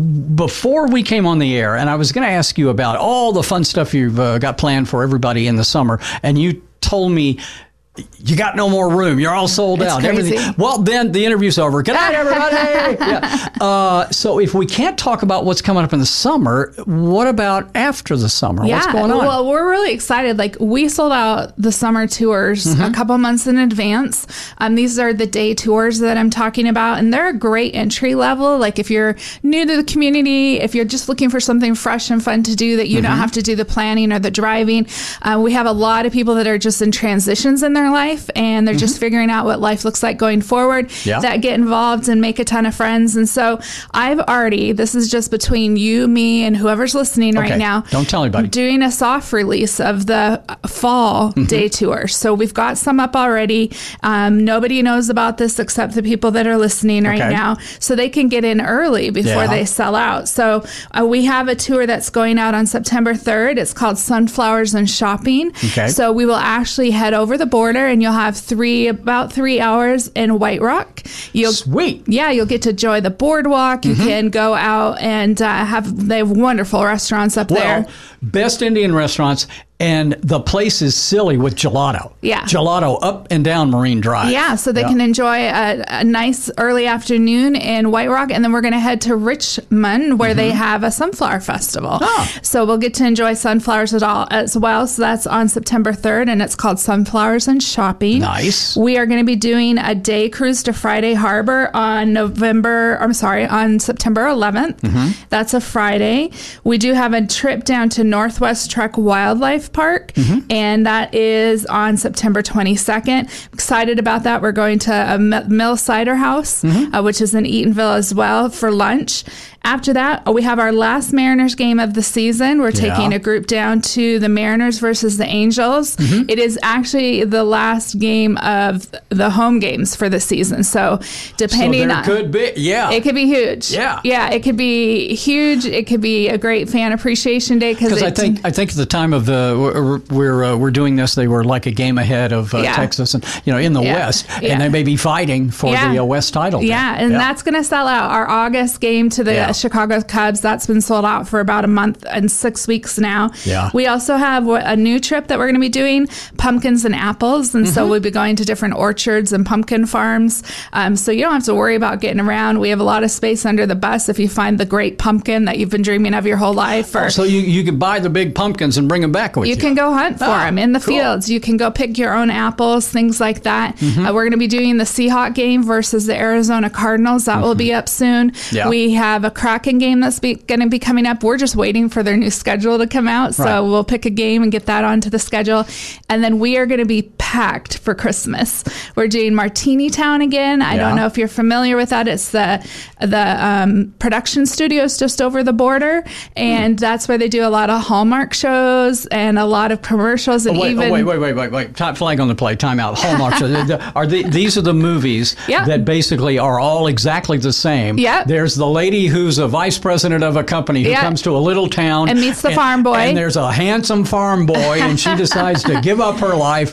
Before we came on the air, and I was going to ask you about all the fun stuff you've uh, got planned for everybody in the summer, and you told me you got no more room. You're all sold It's out. crazy. Everything. Well, then the interview's over. Good night, everybody. yeah. uh, so if we can't talk about what's coming up in the summer, what about after the summer? Yeah, What's going on? well, we're really excited. Like, we sold out the summer tours Mm-hmm. a couple months in advance. Um, these are the day tours that I'm talking about, and they're a great entry level. Like, if you're new to the community, if you're just looking for something fresh and fun to do that you don't Mm-hmm. Mhm. have to do the planning or the driving, uh, we have a lot of people that are just in transitions in their life, and they're just figuring out what life looks like going forward. Mm-hmm. Yeah. That get involved and make a ton of friends. And so I've already, this is just between you, me, and whoever's listening Okay. right now. Don't tell anybody. Doing a soft release of the fall Mhm. day tour. So we've got some up already. Um, nobody knows about this except the people that are listening right Okay. now. So they can get in early before Yeah. they sell out. So uh, we have a tour that's going out on September third. It's called Sunflowers and Shopping. Okay. So we will actually head over the border and you'll have three, about three hours in White Rock. You'll, Sweet. Yeah, you'll get to enjoy the boardwalk. You Mhm. can go out and uh, have, they have wonderful restaurants up well, there. best Indian restaurants, and the place is silly with gelato. Yeah. Gelato up and down Marine Drive. Yeah, so they Yeah. can enjoy a, a nice early afternoon in White Rock, and then we're going to head to Richmond where they have a sunflower festival. So we'll get to enjoy sunflowers at all as well. So that's on September third, and it's called Sunflowers and Shopping. Nice. We are going to be doing a day cruise to Friday Harbor on November. I'm sorry, on September eleventh. Mm-hmm. That's a Friday. We do have a trip down to Northwest Trek Wildlife Park, Mm-hmm. and that is on September twenty-second. Excited about that. We're going to a M- Mill Cider House, Mm-hmm. uh, which is in Eatonville as well, for lunch. After that, uh, we have our last Mariners game of the season. We're Yeah. taking a group down to the Mariners versus the Angels. Mm-hmm. It is actually the last game of the home games for the season. So depending so there on... could be, yeah. It could be huge. Yeah. Yeah, it could be huge. It could be a great fan appreciation day. Because I think I think at the time of the we're we're, uh, we're doing this, they were like a game ahead of uh, Yeah. Texas, and you know in the Yeah. West, Yeah. and they may be fighting for Yeah. the uh, West title. then. Yeah, and that's going to sell out. Our August game to the Yeah. Chicago Cubs, that's been sold out for about a month and six weeks now. Yeah. We also have a new trip that we're going to be doing, pumpkins and apples. And so Mhm. we'll be going to different orchards and pumpkin farms. Um, so you don't have to worry about getting around. We have a lot of space under the bus if you find the great pumpkin that you've been dreaming of your whole life. Or Oh, so you you can buy the big pumpkins and bring them back with you. you can go hunt for Ah, them in the cool. fields. You can go pick your own apples, things like that. Mhm. Uh, we're going to be doing the Seahawk game versus the Arizona Cardinals. That will be up soon. Yeah. We have a Kraken game that's going to be coming up. We're just waiting for their new schedule to come out. So Right. we'll pick a game and get that onto the schedule. And then we are going to be packed for Christmas. We're doing Martini Town again. I Yeah. don't know if you're familiar with that. It's the the um, production studios just over the border. And that's where they do a lot of Hallmark shows and a lot of commercials. And Oh, wait, even oh, wait, wait, wait, wait, wait. Time, flag on the play. Time out. Hallmark. show. The- are the, these are the movies Yeah. that basically are all exactly the same. Yeah. There's the lady who's a vice president of a company who Yeah. comes to a little town And meets the farm boy. And there's a handsome farm boy, and she decides to give up her life and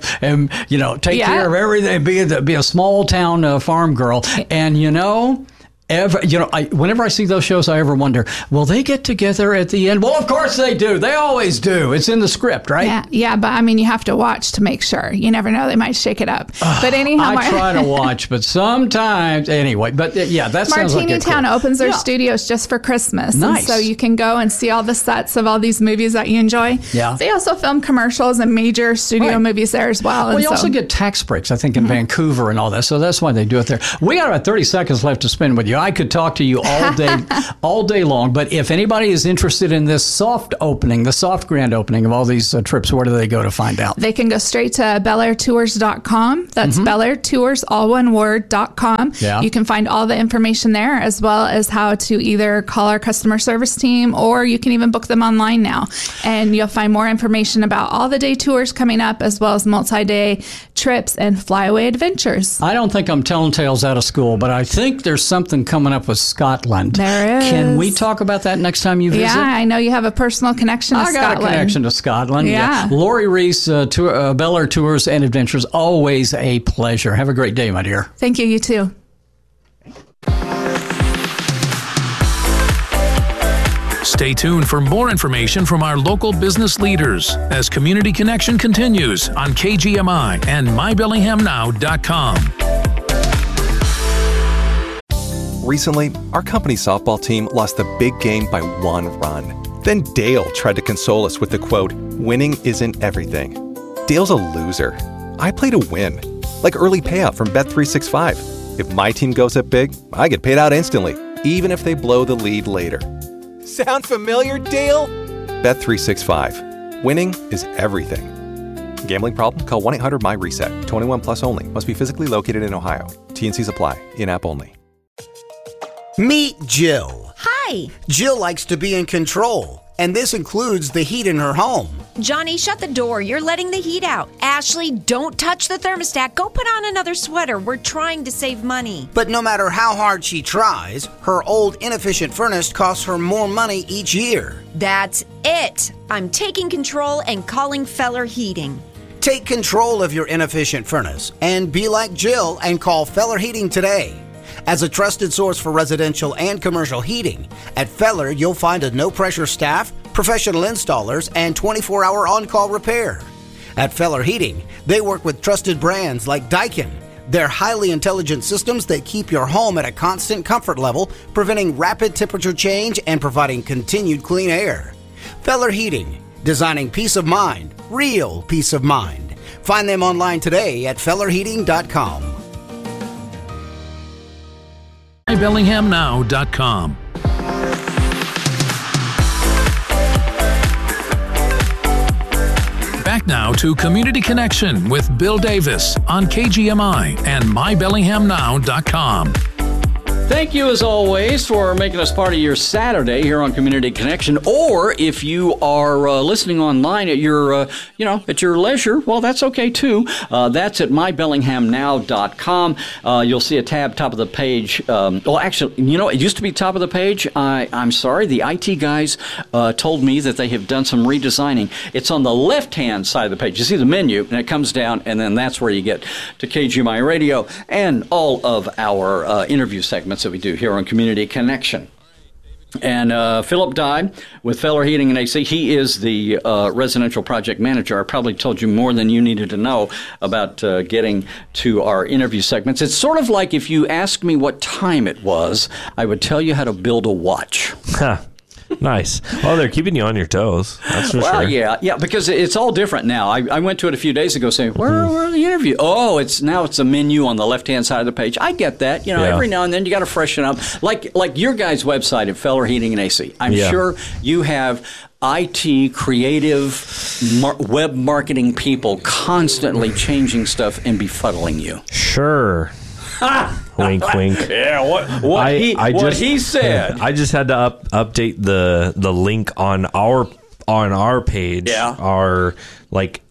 farm, you know, take Yeah. care of everything, be a, be a small town uh, farm girl. And, you know, Ever, you know, I, whenever I see those shows, I ever wonder, will they get together at the end? Well, of course they do. They always do. It's in the script, right? Yeah, yeah, but I mean, you have to watch to make sure. You never know; they might shake it up. But anyhow, I try to watch, but sometimes anyway. But uh, yeah, that sounds like Martini a cool- Town opens their Yeah. studios just for Christmas, Nice. and so you can go and see all the sets of all these movies that you enjoy. Yeah. They also film commercials and major studio Right. movies there as well. Well, and you so, also get tax breaks, I think, in Vancouver and all that. So that's why they do it there. We got about thirty seconds left to spend with you. I could talk to you all day, all day long. But if anybody is interested in this soft opening, the soft grand opening of all these uh, trips, where do they go to find out? They can go straight to bel air tours dot com. That's Mhm. Bel Air Tours, all one word, dot com. Yeah. You can find all the information there, as well as how to either call our customer service team, or you can even book them online now. And you'll find more information about all the day tours coming up, as well as multi-day trips and flyaway adventures. I don't think I'm telling tales out of school, but I think there's something coming up with Scotland. There is. Can we talk about that next time you visit? Yeah, I know you have a personal connection to I got Scotland. a connection to Scotland. Yeah. Lori Reese, uh, tour, uh, Bel Air Tours and Adventures, always a pleasure. Have a great day, my dear. Thank you, you too. Stay tuned for more information from our local business leaders as Community Connection continues on K G M I and my bellingham now dot com. Recently, our company softball team lost the big game by one run. Then Dale tried to console us with the quote, "Winning isn't everything." Dale's a loser. I play to win, like early payout from Bet three sixty-five. If my team goes up big, I get paid out instantly, even if they blow the lead later. Sound familiar, Dale? Bet three sixty-five. Winning is everything. Gambling problem? Call one eight hundred M Y reset. twenty-one plus only. Must be physically located in Ohio. T N Cs apply. In-app only. Meet Jill. Hi. Jill likes to be in control, and this includes the heat in her home. Johnny, shut the door. You're letting the heat out. Ashley, don't touch the thermostat. Go put on another sweater. We're trying to save money. But no matter how hard she tries, her old inefficient furnace costs her more money each year. That's it. I'm taking control and calling Feller Heating. Take control of your inefficient furnace and be like Jill and call Feller Heating today. As a trusted source for residential and commercial heating, at Feller you'll find a no-pressure staff, professional installers, and twenty-four hour on-call repair. At Feller Heating, they work with trusted brands like Daikin. They're highly intelligent systems that keep your home at a constant comfort level, preventing rapid temperature change and providing continued clean air. Feller Heating, designing peace of mind, real peace of mind. Find them online today at feller heating dot com. my bellingham now dot com. Back now to Community Connection with Bill Davis on K G M I and my bellingham now dot com. Thank you, as always, for making us part of your Saturday here on Community Connection. Or if you are uh, listening online at your, uh, you know, at your leisure, well, that's okay too. Uh, that's at my bellingham now dot com. Uh, you'll see a tab top of the page. Um, well, actually, you know, it used to be top of the page. I, I'm sorry, the I T guys uh, told me that they have done some redesigning. It's on the left-hand side of the page. You see the menu, and it comes down, and then that's where you get to K G M I Radio and all of our uh, interview segments that we do here on Community Connection. And uh, Philip Dye with Feller Heating and A C. He is the uh, residential project manager. I probably told you more than you needed to know about uh, getting to our interview segments. It's sort of like if you asked me what time it was, I would tell you how to build a watch. Huh. Nice. Well, they're keeping you on your toes. That's for well, sure. yeah, yeah, because it's all different now. I, I went to it a few days ago saying, where, mm-hmm. where are the interview? Oh, it's now it's a menu on the left-hand side of the page. I get that. You know, yeah. every now and then you got to freshen up. Like like your guys' website at Feller Heating and A C. I'm yeah. sure you have I T, creative, mar- web marketing people constantly changing stuff and befuddling you. Sure. Wink, wink. Yeah, what what I, he I what just, he said. I just had to up, update the the link on our on our page. Yeah. Our like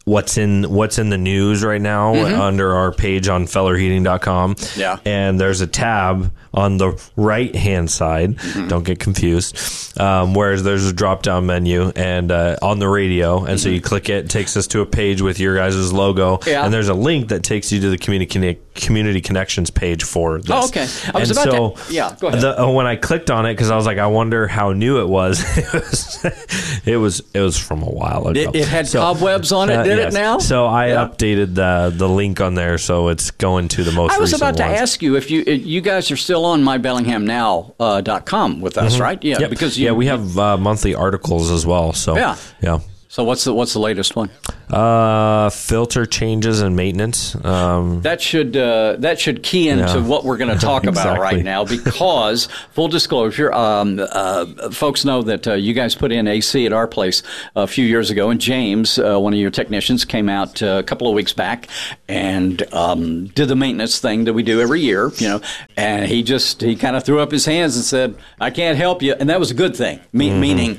what's in what's in the news right now Mhm. under our page on feller heating dot com. Yeah. And there's a tab on the right hand side. Mm-hmm. Don't get confused. Um, whereas there's a drop down menu and uh, on the radio, and so you click it, it takes us to a page with your guys' logo, Yeah. and there's a link that takes you to the community community connections page for this. Oh, okay. I was and about so to. Yeah, go ahead. The, uh, when I clicked on it, because I was like, I wonder how new it was. it was it was it was from a while ago. It, it had So, cobwebs on it, uh, did yes. it now? So I Yeah. updated the the link on there, so it's going to the most. I was recent about to ones. ask you if you you guys are still on my bellingham now dot com with us, Mhm. right? Yeah, Yep. because you, yeah, we have uh, monthly articles as well. So Yeah. yeah. So what's the what's the latest one? Uh, filter changes and maintenance. Um, That should uh, that should key into Yeah. what we're going to talk about Exactly. right now, because full disclosure, um, uh, folks know that uh, you guys put in A C at our place a few years ago, and James, uh, one of your technicians, came out uh, a couple of weeks back and um, did the maintenance thing that we do every year, you know, and he just he kind of threw up his hands and said, "I can't help you," and that was a good thing, Me- Mm-hmm. meaning.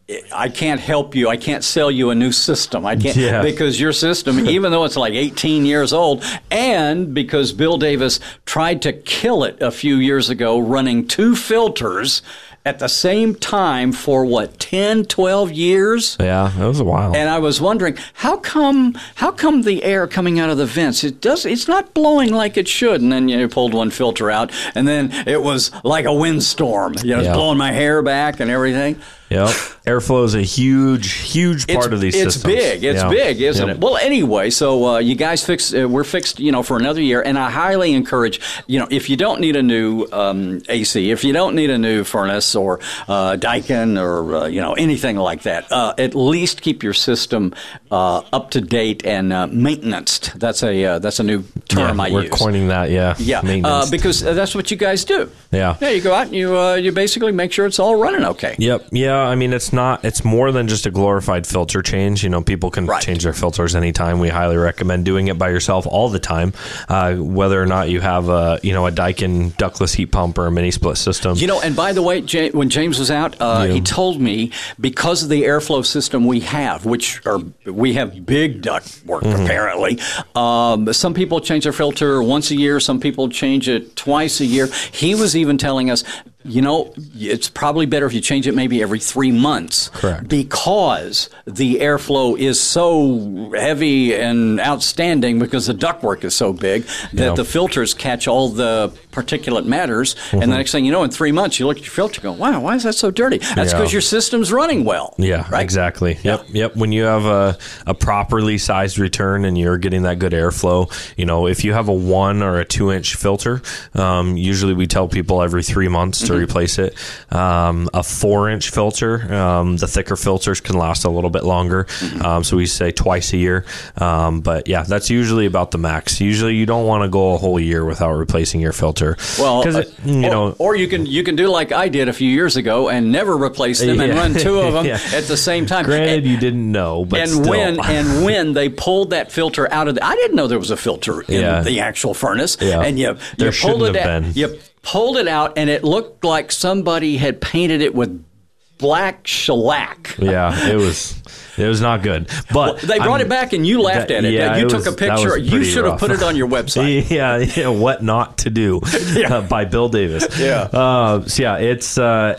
I can't help you. I can't sell you a new system. I can't Yeah. because your system, even though it's like eighteen years old, and because Bill Davis tried to kill it a few years ago, running two filters at the same time for what, ten, twelve years? yeah, that was a while. And I was wondering, how come how come the air coming out of the vents, it does it's not blowing like it should? And then you know, pulled one filter out, and then it was like a windstorm. You know, it's Yeah. blowing my hair back and everything. Yep. Airflow is a huge, huge part it's, of these it's systems. big. It's Yeah. big, isn't Yep. it? Well, anyway, so uh, you guys fixed. Uh, we're fixed, you know, for another year, and I highly encourage, you know, if you don't need a new um, A C, if you don't need a new furnace or uh, Daikin or uh, you know anything like that, uh, at least keep your system uh, up to date and uh, maintenanced. That's a uh, that's a new term Yeah, I we're use. coining that. Yeah. Yeah, uh, Maintenance. because uh, that's what you guys do. yeah. Yeah, you go out and you uh, you basically make sure it's all running okay. Yep. Yeah. I mean, it's not, it's more than just a glorified filter change. You know, people can change their filters anytime. We highly recommend doing it by yourself all the time, uh, whether or not you have a, you know, a Daikin ductless heat pump or a mini split system. You know, and by the way, Ja- when James was out, uh, Yeah. he told me because of the airflow system we have, which are we have big duct work Mhm. apparently. Um, some people change their filter once a year. Some people change it twice a year. He was even telling us, you know, it's probably better if you change it maybe every three months. Correct. Because the airflow is so heavy and outstanding because the ductwork is so big that Yeah. the filters catch all the particulate matters. And the Mhm. next thing you know, in three months, you look at your filter and go, wow, why is that so dirty? That's Yeah. because your system's running well. Yeah, exactly. Yep, yep. When you have a, a properly sized return and you're getting that good airflow, you know, if you have a one or a two inch filter, um, usually we tell people every three months to Mhm. replace it. Um, a four inch filter, um, the thicker filters can last a little bit longer. Um, so we say twice a year. Um, but yeah, that's usually about the max. Usually you don't want to go a whole year without replacing your filter. Well, 'Cause uh, it, you or, know, or you can you can do like I did a few years ago and never replace them and Yeah. run two of them Yeah. at the same time. Granted, and, you didn't know, but and still. when and when they pulled that filter out of the, I didn't know there was a filter in Yeah. the actual furnace. Yeah. And you There you pulled shouldn't it have out. been. You pulled it out and it looked like somebody had painted it with black shellac. Yeah, it was it was not good. But Well, they brought I'm- it back and you laughed that- at it. yeah, you it took was- a that picture. was You pretty should have rough. put it on your website. yeah, yeah, what not to do uh, by Bill Davis. Yeah. Uh, so yeah, it's uh,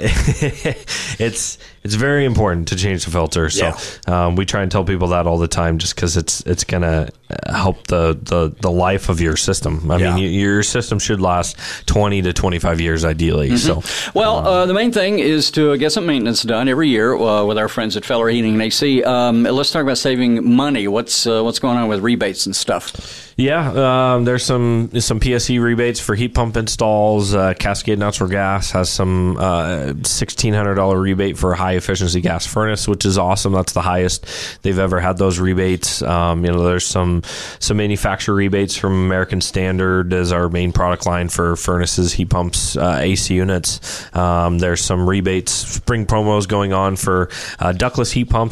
it's it's very important to change the filter. So um, we try and tell people that all the time, just because it's it's gonna help the, the, the life of your system. I Yeah. mean, you, your system should last twenty to twenty-five years ideally. So. Well, uh, the main thing is to get some maintenance done every year uh, with our friends at Feller Heating and A C. Um, let's talk about saving money. What's uh, what's going on with rebates and stuff? Yeah, um, there's some some P S E rebates for heat pump installs. Uh, Cascade Natural Gas has some uh, sixteen hundred dollars rebate for a high efficiency gas furnace, which is awesome. That's the highest they've ever had those rebates. Um, you know, there's some some manufacturer rebates from American Standard as our main product line for furnaces, heat pumps, uh, A C units. Um, there's some rebates, spring promos going on for uh, ductless heat pumps as well.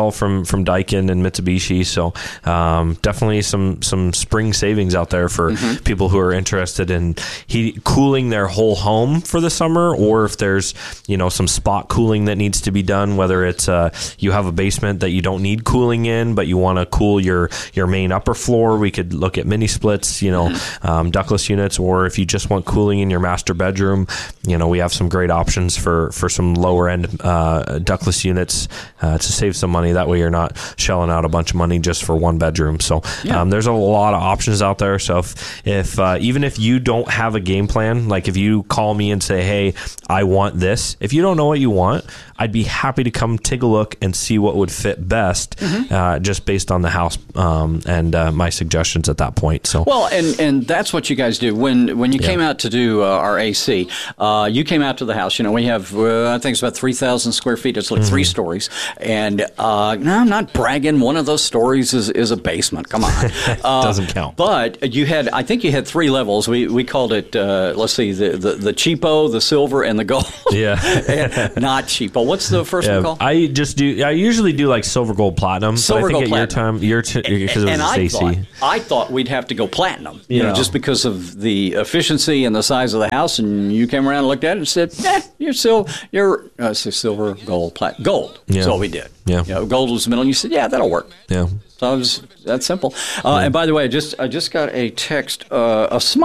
well from from Daikin and Mitsubishi. So um, definitely some some spring savings out there for mm-hmm. people who are interested in heat, cooling their whole home for the summer, or if there's you know some spot cooling that needs to be done, whether it's uh, you have a basement that you don't need cooling in, but you want to cool your your main upper floor. We could look at mini splits, you know, mm-hmm. um, ductless units, or if you just want cooling in your master bedroom, you know, we have some great options for for some lower end uh, ductless units uh, to save some money. That way you're not shelling out a bunch of money just for one bedroom. So yeah. um, there's a lot of options out there. So if, if uh, even if you don't have a game plan, like if you call me and say, hey, I want this, if you don't know what you want, I'd be happy to come take a look and see what would fit best, mm-hmm. uh, just based on the house um, and uh, my suggestions at that point. So well, and, and that's what you guys do. When when you Yeah. came out to do uh, our A C, uh, you came out to the house. You know, we have uh, I think it's about three thousand square feet. It's like Mm-hmm. three stories, and uh, no, I'm not bragging. One of those stories is, is a basement. Come on, uh, Doesn't count. But you had, I think you had three levels. We we called it. Uh, let's see, the, the the cheapo, the silver, and the gold. Yeah, and not cheapo. What's the first Yeah, one called? I just do. I usually do like silver, gold, platinum. Silver, but I think gold, at platinum. your time, your t- because it was and a I Stacy. thought, I thought we'd have to go platinum, you Yeah. know, just because of the efficiency and the size of the house. And you came around and looked at it and said, eh, you're still, you're uh, so silver, gold, platinum. Gold. Yeah. That's what we did. Yeah. You know, gold was the middle. And you said, yeah, that'll work. Yeah. So it was that simple. Uh, and by the way, I just, I just got a text, uh, a smile.